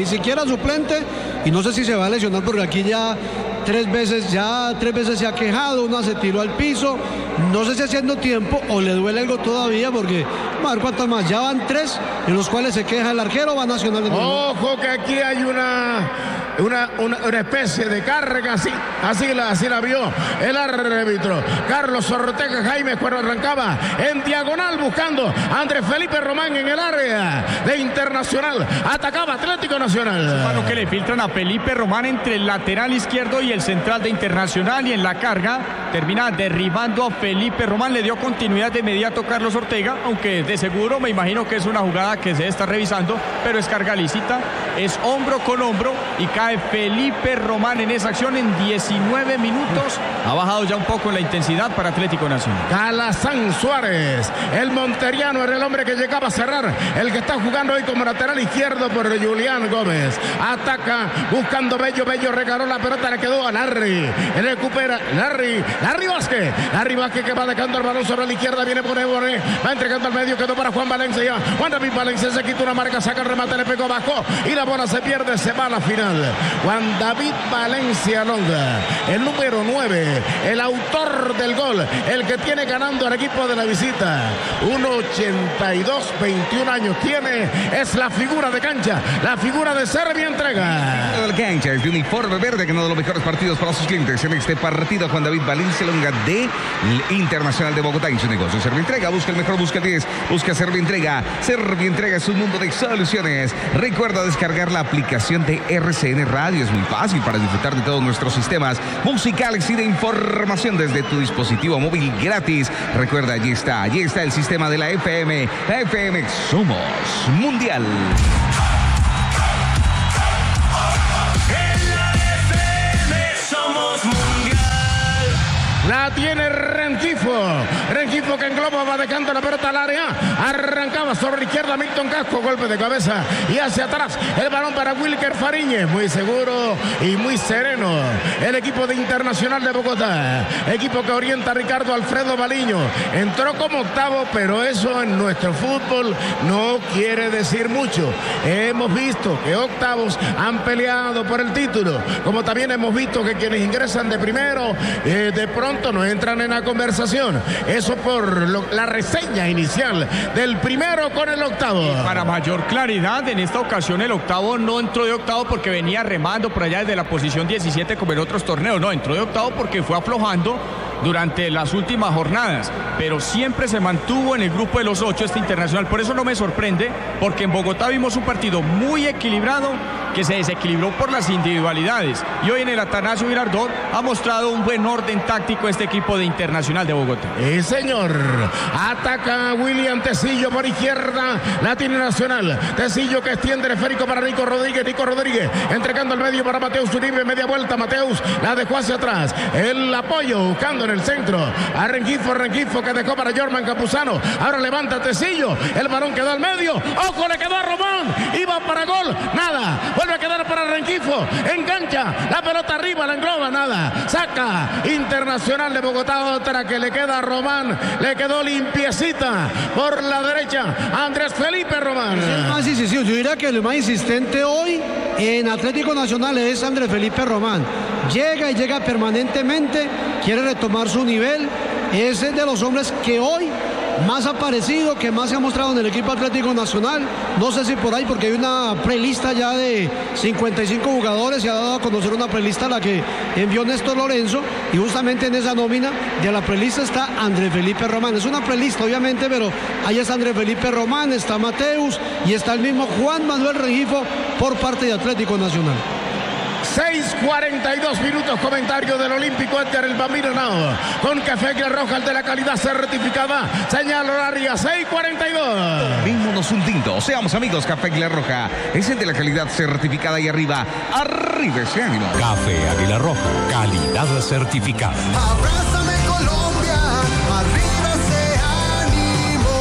y no sé si se va a lesionar porque aquí ya tres veces se ha quejado, una se tiró al piso, no sé si haciendo tiempo o le duele algo todavía, porque a ver cuántas más, ya van 3 en los cuales se queja el arquero, va Nacional de nuevo. Ojo que aquí hay una especie de carga, así la vio el árbitro Carlos Ortega Jaime cuando arrancaba en diagonal buscando a Andrés Felipe Román en el área de Internacional, atacaba Atlético Nacional. Mano que le filtran a Felipe Román entre el lateral izquierdo y el central de Internacional, y en la carga termina derribando a Felipe Román, le dio continuidad de inmediato Carlos Ortega, aunque de seguro me imagino que es una jugada que se está revisando, pero es carga lícita, es hombro con hombro y cae cae Felipe Román en esa acción en 19 minutos. Ha bajado ya un poco la intensidad para Atlético Nacional. Calazán Suárez, el monteriano, era el hombre que llegaba a cerrar, el que está jugando hoy como lateral izquierdo por Julián Gómez. Ataca buscando Bello regaló la pelota, le quedó a Larry. Recupera Larry Vázquez que va dejando el balón sobre la izquierda, viene Boné, va entregando al medio, quedó para Juan Valencia. Juan David Valencia se quita una marca, saca el remate, le pegó abajo y la bola se pierde, se va a la final. Juan David Valencia Longa, el número 9, el autor del gol, el que tiene ganando al equipo de la visita. 1.82, 21 años tiene, es la figura de cancha, la figura de Servia entrega. El cancha es de uniforme verde, que uno de los mejores partidos para sus clientes en este partido. Juan David Valencia Longa de Internacional de Bogotá en su negocio. Servia Entrega, busca el mejor, busca 10, busca Servia Entrega. Servia Entrega es un mundo de soluciones. Recuerda descargar la aplicación de RCN Radio, es muy fácil para disfrutar de todos nuestros sistemas musicales y de información desde tu dispositivo móvil gratis. Recuerda, allí está el sistema de la FM. La FM somos mundial. La tiene Rengifo que engloba, va dejando la pelota al área, arrancaba sobre la izquierda Milton Casco, golpe de cabeza y hacia atrás, el balón para Wilker Fariñez, muy seguro y muy sereno, el equipo de Internacional de Bogotá, equipo que orienta a Ricardo Alfredo Baliño, entró como octavo, pero eso en nuestro fútbol no quiere decir mucho. Hemos visto que octavos han peleado por el título, como también hemos visto que quienes ingresan de primero, de pronto no entran en la conversación. Eso por la reseña inicial del primero con el octavo. Y para mayor claridad, en esta ocasión el octavo no entró de octavo porque venía remando por allá desde la posición 17 como en otros torneos. No, entró de octavo porque fue aflojando durante las últimas jornadas, pero siempre se mantuvo en el grupo de los 8 este Internacional. Por eso no me sorprende, porque en Bogotá vimos un partido muy equilibrado que se desequilibró por las individualidades, y hoy en el Atanasio Girardot ha mostrado un buen orden táctico este equipo de Internacional de Bogotá. Señor, ataca William Tecillo por izquierda, la tiene Nacional, Tecillo que extiende el esférico para Nico Rodríguez, entregando el medio para Mateus Uribe, media vuelta, Mateus la dejó hacia atrás, el apoyo buscando en el centro a Rengifo que dejó para Jorman Campuzano, ahora levanta Tecillo, el balón quedó al medio, ojo, le quedó a Román, iba para gol, nada, vuelve a quedar para Rengifo, engancha, la pelota arriba, la engloba, nada, saca Internacional de Bogotá, otra que le queda a Román, le quedó limpiecita por la derecha, Andrés Felipe Román. Yo diría que el más insistente hoy en Atlético Nacional es Andrés Felipe Román. Llega permanentemente, quiere retomar su nivel, es de los hombres que hoy más ha aparecido, que más se ha mostrado en el equipo Atlético Nacional. No sé si por ahí, porque hay una prelista ya de 55 jugadores, se ha dado a conocer una prelista la que envió Néstor Lorenzo, y justamente en esa nómina de la prelista está Andrés Felipe Román. Es una prelista obviamente, pero ahí está Andrés Felipe Román, está Mateus y está el mismo Juan Manuel Rengifo por parte de Atlético Nacional. 6:42 minutos, comentario del Olímpico Edgar el Bambino Nao, con Café Águila Roja, el de la calidad certificada, señal horaria 6:42. Tomémonos un tinto, seamos amigos. Café Águila Roja es el de la calidad certificada, y arriba ese ánimo. Café Águila Roja, calidad certificada. Abrázame Colombia, arriba ese ánimo.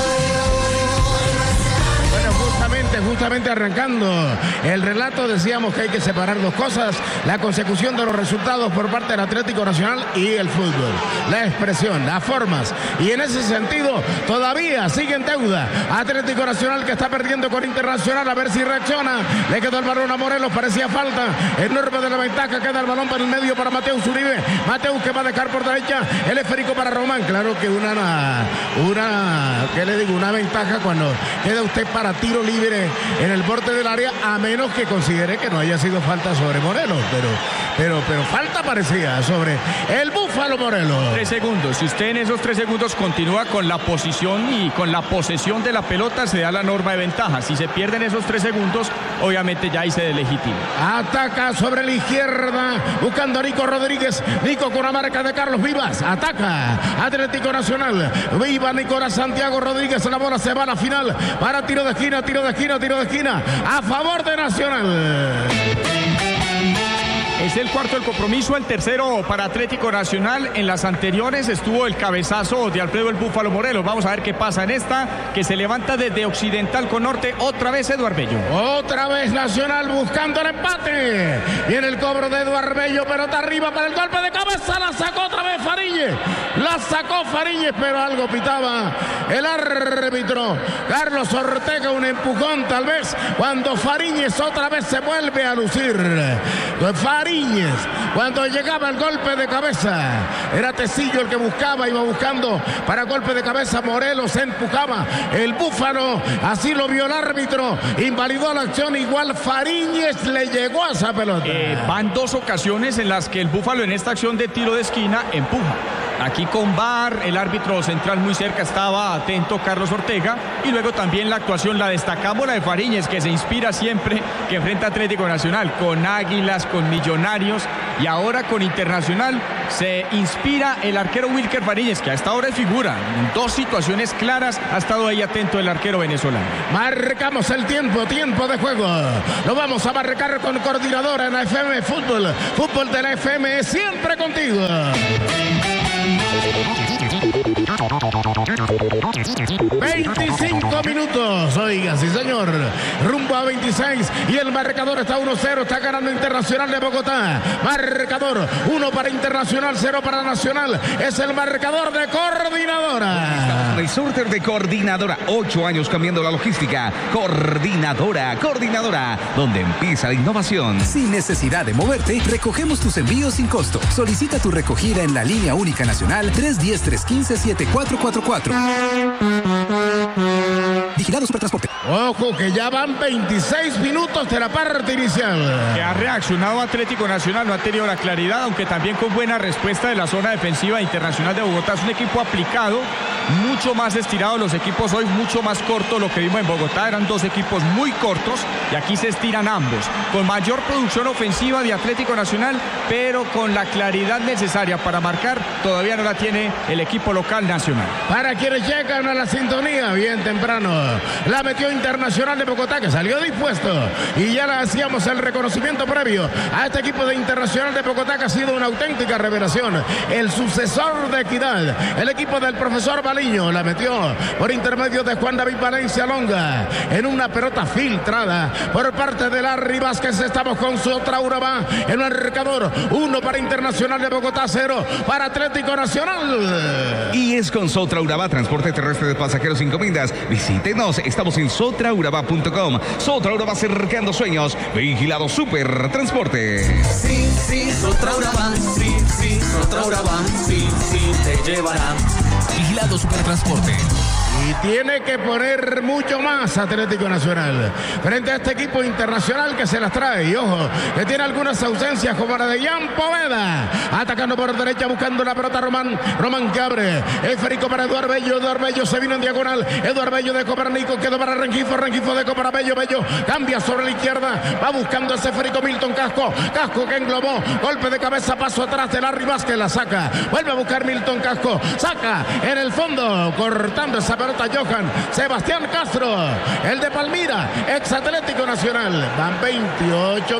Bueno, justamente arrancando el relato, decíamos que hay que separar dos cosas: la consecución de los resultados por parte del Atlético Nacional y el fútbol, la expresión, las formas, y en ese sentido todavía sigue en deuda Atlético Nacional, que está perdiendo con Internacional, a ver si reacciona. Le quedó el balón a Morelos, parecía falta, enorme de la ventaja, queda el balón para el medio para Mateus Uribe, Mateus que va a dejar por derecha, el esférico para Román. Claro que ¿qué le digo? Una ventaja cuando queda usted para tiro libre en el borde del área, a menos que considere que no haya sido falta sobre Morelos, pero falta parecía sobre el Búfalo Morelos. 3 segundos, si usted en esos 3 segundos continúa con la posición y con la posesión de la pelota, se da la norma de ventaja. Si se pierden esos 3 segundos, obviamente ya ahí se deslegitima. Ataca sobre la izquierda, buscando a Nico Rodríguez, Nico con la marca de Carlos Vivas, ataca Atlético Nacional, viva Nicolás Santiago Rodríguez, la bola se va a la final, para tiro de esquina, a favor de Nacional. Es el cuarto del compromiso, el tercero para Atlético Nacional. En las anteriores estuvo el cabezazo de Alfredo el Búfalo Morelos. Vamos a ver qué pasa en esta, que se levanta desde Occidental con Norte. Otra vez Eduard Bello. Otra vez Nacional buscando el empate. Viene el cobro de Eduard Bello, pelota arriba para el golpe de cabeza. La sacó otra vez Fariñez. La sacó Fariñez, pero algo pitaba el árbitro Carlos Ortega. Un empujón tal vez, cuando Fariñez otra vez se vuelve a lucir. Fariñez, cuando llegaba el golpe de cabeza, era Tecillo el que buscaba, iba buscando para golpe de cabeza. Morelos se empujaba, el Búfalo, así lo vio el árbitro, invalidó la acción. Igual Fariñez le llegó a esa pelota. Van dos ocasiones en las que el Búfalo en esta acción de tiro de esquina empuja. Aquí con VAR, el árbitro central muy cerca, estaba atento Carlos Ortega, y luego también la actuación, la destacamos, la de Fariñez, que se inspira siempre que enfrenta Atlético Nacional, con Águilas, con Millonarios, y ahora con Internacional se inspira el arquero Wilker Fariñez, que a esta hora es figura. En dos situaciones claras ha estado ahí atento el arquero venezolano. Marcamos el tiempo de juego. Lo vamos a marcar con Coordinadora en la FM Fútbol. Fútbol de la FM, siempre contigo. 25 minutos, oiga, sí señor, rumbo a 26 y el marcador está 1-0, está ganando Internacional de Bogotá. Marcador 1 para Internacional, 0 para Nacional. Es el marcador de Coordinadora. El sorteo de Coordinadora, 8 años cambiando la logística. Coordinadora, donde empieza la innovación. Sin necesidad de moverte, recogemos tus envíos sin costo. Solicita tu recogida en la línea única nacional 310-315-7444. Vigilado Supertransporte. Ojo que ya van 26 minutos de la parte inicial. Que ha reaccionado Atlético Nacional, no ha tenido la claridad, aunque también con buena respuesta de la zona defensiva Internacional de Bogotá. Es un equipo aplicado, mucho más estirado. Los equipos hoy mucho más cortos. Lo que vimos en Bogotá eran dos equipos muy cortos y aquí se estiran ambos. Con mayor producción ofensiva de Atlético Nacional, pero con la claridad necesaria para marcar, todavía no la tiene el equipo local Nacional. Para quienes llegan a la sintonía bien temprano, la metió Internacional de Bogotá, que salió dispuesto, y ya le hacíamos el reconocimiento previo a este equipo de Internacional de Bogotá, que ha sido una auténtica revelación, el sucesor de Equidad, el equipo del profesor Baliño. La metió por intermedio de Juan David Valencia Longa en una pelota filtrada por parte de Larry Vázquez. Estamos con Sotra Urabá en el marcador, 1 para Internacional de Bogotá, 0 para Atlético Nacional. Y es con Sotra Urabá, transporte terrestre de pasajeros sin encomiendas. Visítenos, estamos en sotraurabá.com. Sotra Urabá, cercando sueños. Vigilado Supertransporte. Sí, Sotra Urabá, sí, Sotra Urabá, sí, te llevará. Vigilado Supertransporte. Y tiene que poner mucho más Atlético Nacional frente a este equipo Internacional que se las trae. Y ojo, que tiene algunas ausencias como la de Jan Poveda. Atacando por derecha, buscando la pelota Román que abre. Esférico para Eduard Bello. Eduard Bello se vino en diagonal. Eduard Bello de Copernico, quedó para Rengifo de para Bello. Bello cambia sobre la izquierda. Va buscando ese esférico Milton Casco. Casco que englobó. Golpe de cabeza, paso atrás de Larry Vázquez, la saca. Vuelve a buscar Milton Casco. Saca en el fondo, cortando esa pelota Johan Sebastián Castro, el de Palmira, ex Atlético Nacional. Van 28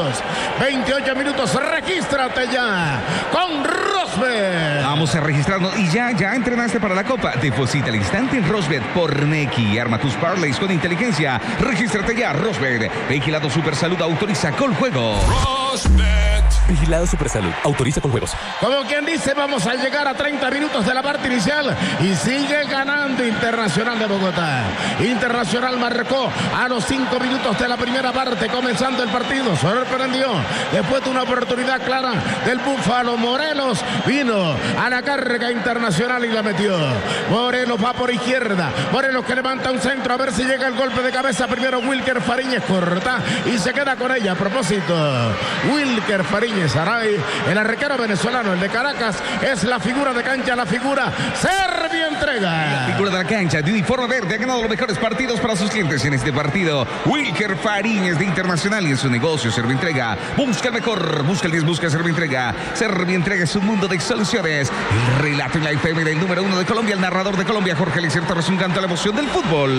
minutos, regístrate ya con Rosbet. Vamos a registrarnos y ya entrenaste para la Copa. Deposita al instante en Rosbet por Nequi. Arma tus parlays con inteligencia. Regístrate ya, Rosbet. Vigilado Supersalud, autoriza con juego. Rosbet. Vigilado Supersalud, autoriza con juegos. Como quien dice, vamos a llegar a 30 minutos de la parte inicial y sigue ganando Internacional de Bogotá. Internacional marcó a los 5 minutos de la primera parte, comenzando el partido. Sorprendió después de una oportunidad clara del Búfalo. Morelos vino a la carga Internacional y la metió. Morelos va por izquierda. Morelos que levanta un centro a ver si llega el golpe de cabeza. Primero Wilker Fariñez, corta y se queda con ella. A propósito, Wilker Fariñez Aray, el arquero venezolano, el de Caracas, es la figura de cancha, la figura Servio Entrega. La figura de la cancha de uniforme verde ha ganado los mejores partidos para sus clientes en este partido. Wilker Fariñez de Internacional, y en su negocio Servio Entrega busca el mejor, busca el 10, busca Servio Entrega. Servio Entrega es un mundo de soluciones. El relato en la FM del número 1 de Colombia, el narrador de Colombia, Jorge Eliezer Torres, un canto a la emoción del fútbol.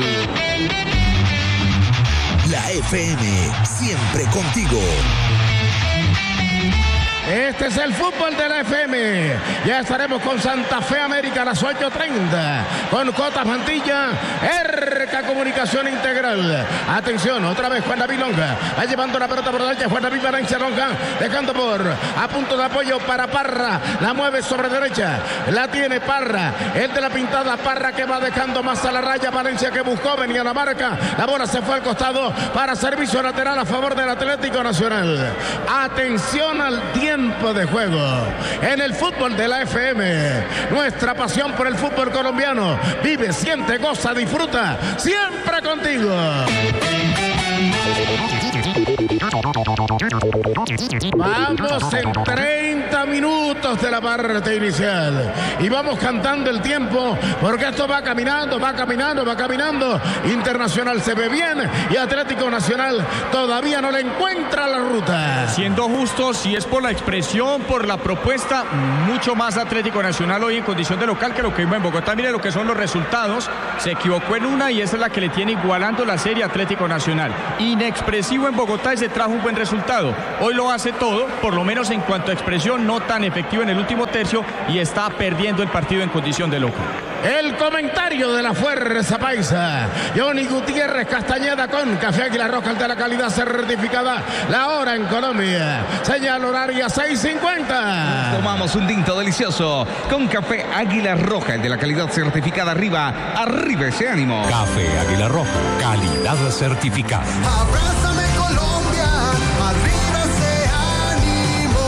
La FM, siempre contigo. Este es el fútbol de la FM. Ya estaremos con Santa Fe América a las 8:30. Con Cotas Mantilla, Erca Comunicación Integral. Atención, otra vez Juan David Longa. Va llevando la pelota por derecha. Juan David Valencia Longa. Dejando a punto de apoyo para Parra. La mueve sobre derecha. La tiene Parra. El de la pintada Parra que va dejando más a la raya. Valencia que buscó, venía la marca. La bola se fue al costado para servicio lateral a favor del Atlético Nacional. Atención al tiempo de juego en el fútbol de la FM. Nuestra pasión por el fútbol colombiano. Vive, siente, goza, disfruta. Siempre contigo. Vamos en 30 minutos de la parte inicial y vamos cantando el tiempo porque esto va caminando. Internacional se ve bien y Atlético Nacional todavía no le encuentra la ruta. Siendo justos, si es por la expresión, por la propuesta, mucho más Atlético Nacional hoy en condición de local que lo que vimos en Bogotá. Mire lo que son los resultados. Se equivocó en una y esa es la que le tiene igualando la serie Atlético Nacional. Inexpresivo en Bogotá y se trajo un buen resultado. Hoy lo hace todo, por lo menos en cuanto a expresión, no tan efectivo en el último tercio y está perdiendo el partido en condición de local. El comentario de la Fuerza Paisa. Johnny Gutiérrez Castañeda con Café Águila Roja, el de la calidad certificada. La hora en Colombia. Señal horaria 6:50. Tomamos un tinto delicioso con Café Águila Roja, el de la calidad certificada. Arriba ese ánimo. Café Águila Roja, calidad certificada. Abrázame Colombia, arriba ese ánimo.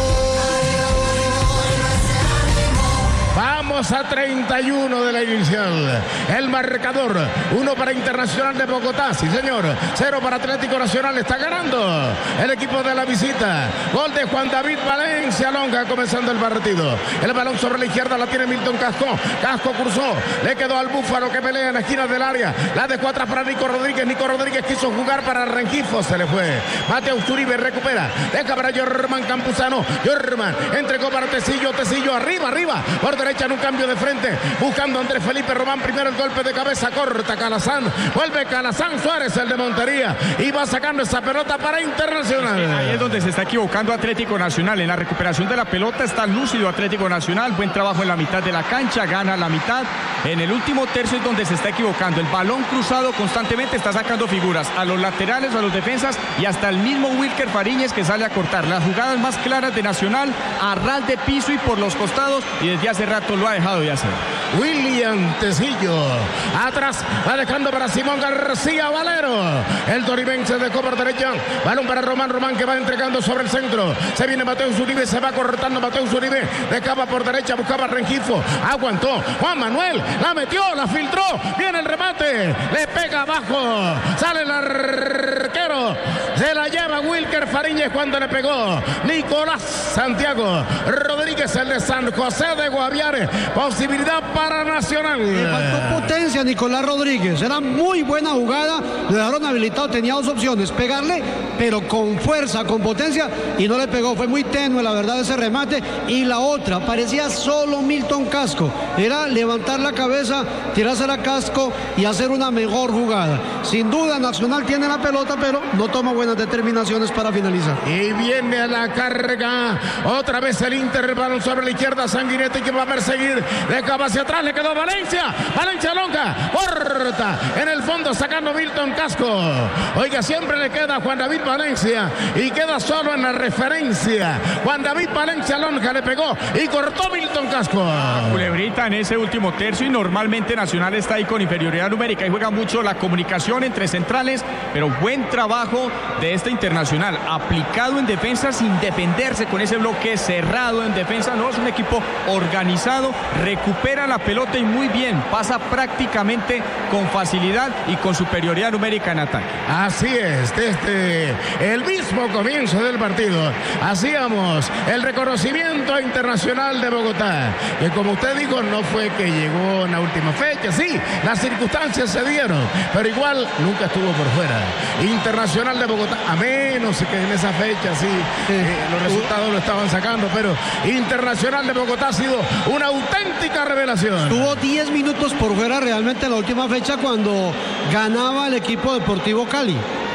Vamos a 31 de la inicial. El marcador, 1 para Internacional de Bogotá, sí señor, 0 para Atlético Nacional. Está ganando el equipo de la visita. Gol de Juan David Valencia Longa comenzando el partido. El balón sobre la izquierda la tiene Milton Casco. Casco cruzó, le quedó al Búfalo que pelea en la esquina del área. La dejó atrás para Nico Rodríguez. Nico Rodríguez quiso jugar para Rengifo, se le fue. Mateo Uribe recupera, deja para Jorman Campuzano. Jorman entregó para Tecillo. Tecillo arriba, por derecha en un cambio de frente, buscando a Andrés Felipe Román. Primero el golpe de cabeza, corta Calazán, vuelve Calazán Suárez, el de Montería, y va sacando esa pelota para Internacional. Ahí es donde se está equivocando Atlético Nacional. En la recuperación de la pelota está lúcido Atlético Nacional. Buen trabajo en la mitad de la cancha, gana la mitad. En el último tercio es donde se está equivocando. El balón cruzado constantemente está sacando figuras a los laterales, a los defensas y hasta el mismo Wilker Fariñez que sale a cortar. Las jugadas más claras de Nacional a ras de piso y por los costados, y desde hace rato lo ha dejado de hacer. William Tecillo atrás, va dejando para Simón García Valero. El toribense dejó por derecha, balón para Román que va entregando sobre el centro. Se viene Mateo Uribe, se va cortando Mateo Uribe, dejaba por derecha, buscaba Rengifo, aguantó Juan Manuel, la metió, la filtró, viene el remate, le pega abajo, sale el arquero, se la lleva Wilker Fariñez cuando le pegó Nicolás Santiago Rodríguez, el de San José de Guaviare. Posibilidad para Nacional. Le faltó potencia a Nicolás Rodríguez. Era muy buena jugada. Le dejaron habilitado. Tenía dos opciones. Pegarle, pero con fuerza, con potencia. Y no le pegó. Fue muy tenue, la verdad, ese remate. Y la otra, parecía solo Milton Casco. Era levantar la cabeza, tirarse a Casco y hacer una mejor jugada. Sin duda, Nacional tiene la pelota, pero no toma buenas determinaciones para finalizar. Y viene a la carga. Otra vez el Inter, balón sobre la izquierda. Sanguinetti que va a perseguir. Dejaba hacia atrás, le quedó Valencia. Valencia Longa, corta. En el fondo sacando Milton Casco. Oiga, siempre le queda a Juan David Valencia. Y queda solo en la referencia. Juan David Valencia Longa le pegó y cortó Milton Casco. Culebrita en ese último tercio y normalmente Nacional está ahí con inferioridad numérica y juega mucho la comunicación entre centrales, pero buen trabajo de este Internacional, aplicado en defensa sin defenderse con ese bloque cerrado en defensa. No, es un equipo organizado, recupera la pelota y muy bien, pasa prácticamente con facilidad y con superioridad numérica en ataque. Así es, desde el mismo comienzo del partido hacíamos el reconocimiento Internacional de Bogotá, que como usted dijo no fue que llegó en la última fecha, sí, las circunstancias se dieron, pero igual nunca estuvo por fuera. Internacional de Bogotá, a menos que en esa fecha sí, los resultados lo estaban sacando, pero Internacional de Bogotá ha sido una auténtica revelación. Tuvo 10 minutos por fuera realmente en la última fecha cuando ganaba el equipo Deportivo Cali.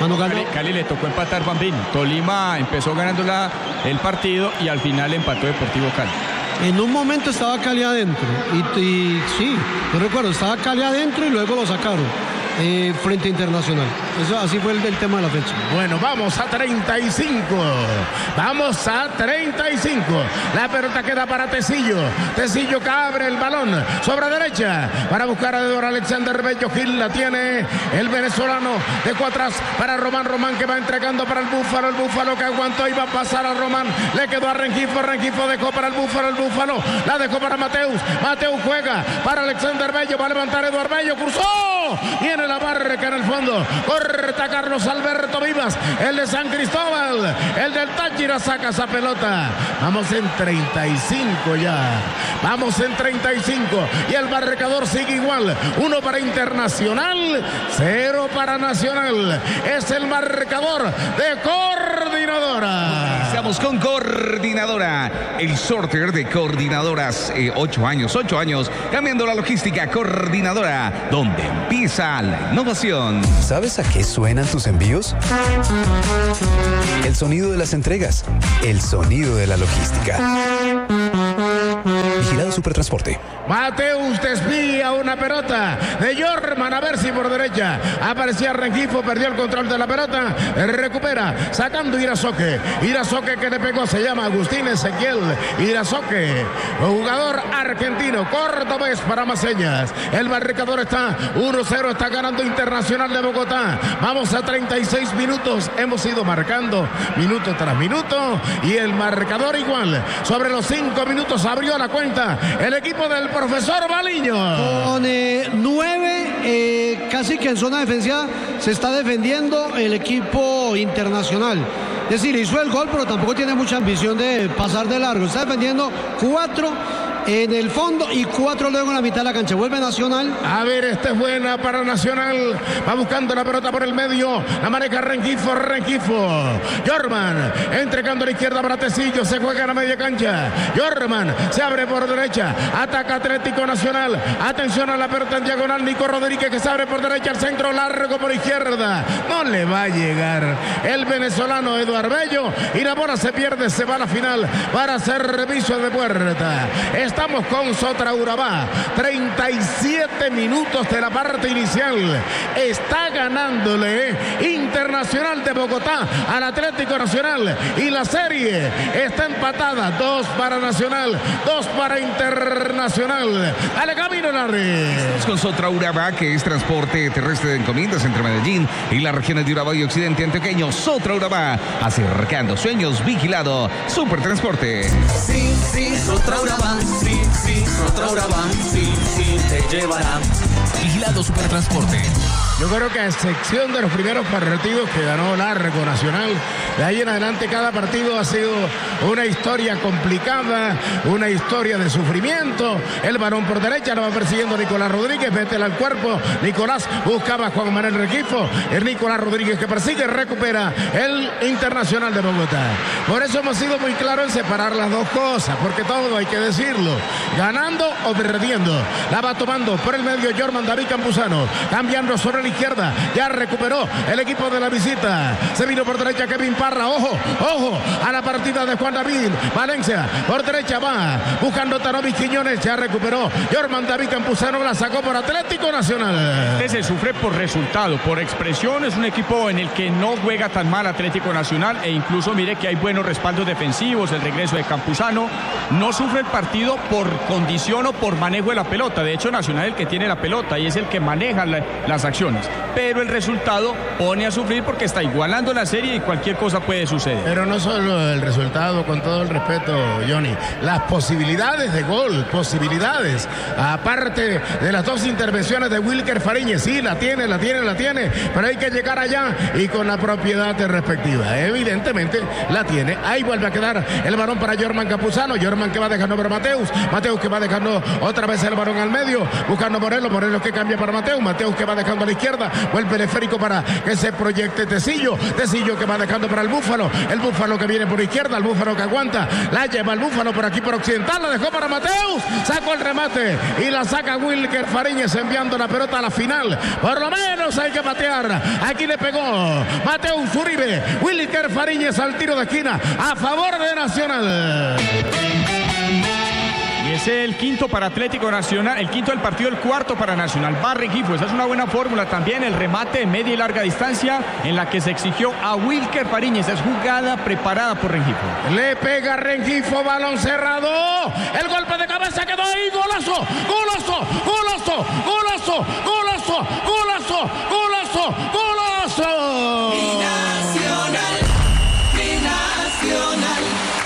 Manu ganó. Cali le tocó empatar, Bambín. Tolima empezó ganando el partido y al final empató Deportivo Cali. En un momento estaba Cali adentro. Y sí, yo recuerdo, estaba Cali adentro y luego lo sacaron. Frente a Internacional. Eso así fue el tema de la fecha. Bueno, vamos a 35. Vamos a 35. La pelota queda para Tecillo. Tecillo que abre el balón sobre derecha para buscar a Eduardo Alexander Bello Gil. La tiene el venezolano. Dejó atrás para Román. Román que va entregando para el Búfalo. El Búfalo que aguantó y va a pasar a Román. Le quedó a Rengifo. Rengifo dejó para el Búfalo. El Búfalo la dejó para Mateus. Mateus juega para Alexander Bello. Va a levantar Eduardo Bello. Cruzó. Viene la barca en el fondo. Corta Carlos Alberto Vivas. El de San Cristóbal. El del Táchira saca esa pelota. Vamos en 35 ya. Vamos en 35. Y el marcador sigue igual. 1 para Internacional. 0 para Nacional. Es el marcador de Coordinadora. Estamos con Coordinadora. El sorteo de Coordinadoras. 8 años. Cambiando la logística. Coordinadora. Donde empieza la innovación. ¿Sabes a qué suenan tus envíos? El sonido de las entregas. El sonido de la logística. Vigilado Supertransporte. Mateus desvía una pelota de Jorman, a ver si por derecha aparecía Rengifo, perdió el control de la pelota, recupera, sacando Irazoque que le pegó, se llama Agustín Ezequiel Irazoque, jugador argentino, cordobés para más señas. El marcador está 1-0, está ganando Internacional de Bogotá. Vamos a 36 minutos, hemos ido marcando minuto tras minuto y el marcador igual. Sobre los 5 minutos abrió la cuenta el equipo del profesor Baliño. Con 9, casi que en zona defensiva se está defendiendo el equipo Internacional. Es decir, hizo el gol, pero tampoco tiene mucha ambición de pasar de largo. Está defendiendo 4 en el fondo y 4 luego en la mitad de la cancha. Vuelve Nacional. A ver, esta es buena para Nacional. Va buscando la pelota por el medio. La maneja Rengifo. Jorman entregando a la izquierda para Tecillo. Se juega en la media cancha. Jorman se abre por derecha. Ataca Atlético Nacional. Atención a la pelota en diagonal. Nico Rodríguez que se abre por derecha. Al centro largo por izquierda. No le va a llegar el venezolano Eduardo Bello. Y la bola se pierde. Se va a la final para hacer reviso de puerta. Estamos con Sotra Urabá. 37 minutos de la parte inicial. Está ganándole Internacional de Bogotá al Atlético Nacional. Y la serie está empatada. 2 para Nacional, 2 para Internacional. Dale camino, Larry. Estamos con Sotra Urabá, que es transporte terrestre de encomiendas entre Medellín y las regiones de Urabá y Occidente Antioqueño. Sotra Urabá, acercando sueños, vigilado Supertransporte. Sí, Sotra Urabá. Sí, Sotra Urabá. Sí, te llevará. Vigilado Supertransporte. Yo creo que a excepción de los primeros partidos que ganó Largo Nacional, de ahí en adelante cada partido ha sido una historia complicada, una historia de sufrimiento. El balón por derecha lo va persiguiendo Nicolás Rodríguez, métela al cuerpo. Nicolás buscaba a Juan Manuel Rengifo. El Nicolás Rodríguez que persigue, recupera el Internacional de Bogotá. Por eso hemos sido muy claros en separar las dos cosas, porque todo hay que decirlo, ganando o perdiendo. La va tomando por el medio Jorman David Campuzano, cambiando sobre la izquierda, ya recuperó el equipo de la visita. Se vino por derecha Kevin Parra, ojo a la partida de Juan David Valencia, por derecha va buscando Tanovis Quiñones, ya recuperó Jorman David Campuzano, la sacó por Atlético Nacional. Se sufre por resultado, por expresión. Es un equipo en el que no juega tan mal Atlético Nacional, e incluso mire que hay buenos respaldos defensivos, el regreso de Campuzano. No sufre el partido por condición o por manejo de la pelota. De hecho, Nacional es el que tiene la pelota y es el que maneja las acciones. Pero el resultado pone a sufrir porque está igualando la serie y cualquier cosa puede suceder. Pero no solo el resultado, con todo el respeto, Johnny, las posibilidades de gol, posibilidades, aparte de las 2 intervenciones de Wilker Fariñez, sí, la tiene, pero hay que llegar allá y con la propiedad respectiva. Evidentemente la tiene. Ahí vuelve a quedar el balón para Jorman Campuzano. Jorman que va dejando para Mateus que va dejando otra vez el balón al medio, buscando Morelos que cambia para Mateus que va dejando a la izquierda. izquierda. Vuelve el esférico para que se proyecte Tecillo. Tecillo que va dejando para el Búfalo. El Búfalo que viene por izquierda. El Búfalo que aguanta. La lleva el Búfalo por aquí por occidental. La dejó para Mateus. Sacó el remate y la saca Wilker Fariñez enviando la pelota a la final. Por lo menos hay que patear. Aquí le pegó Mateus Uribe. Wilker Fariñez al tiro de esquina a favor de Nacional. Y es el quinto para Atlético Nacional, el quinto del partido, el cuarto para Nacional. Va Rengifo, esa es una buena fórmula también, el remate de media y larga distancia en la que se exigió a Wilker Fariñez. Es jugada preparada por Rengifo. Le pega Rengifo, balón cerrado. El golpe de cabeza quedó ahí. Golazo, golazo, golazo, golazo, golazo, golazo, golazo, golazo. Binacional, binacional,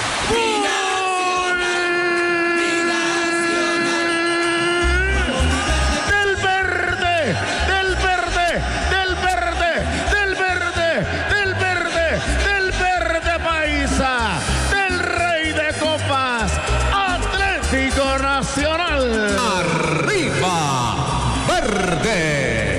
del verde, del verde, del verde, del verde, del verde, del verde paisa, del rey de copas, Atlético Nacional. Arriba, verde.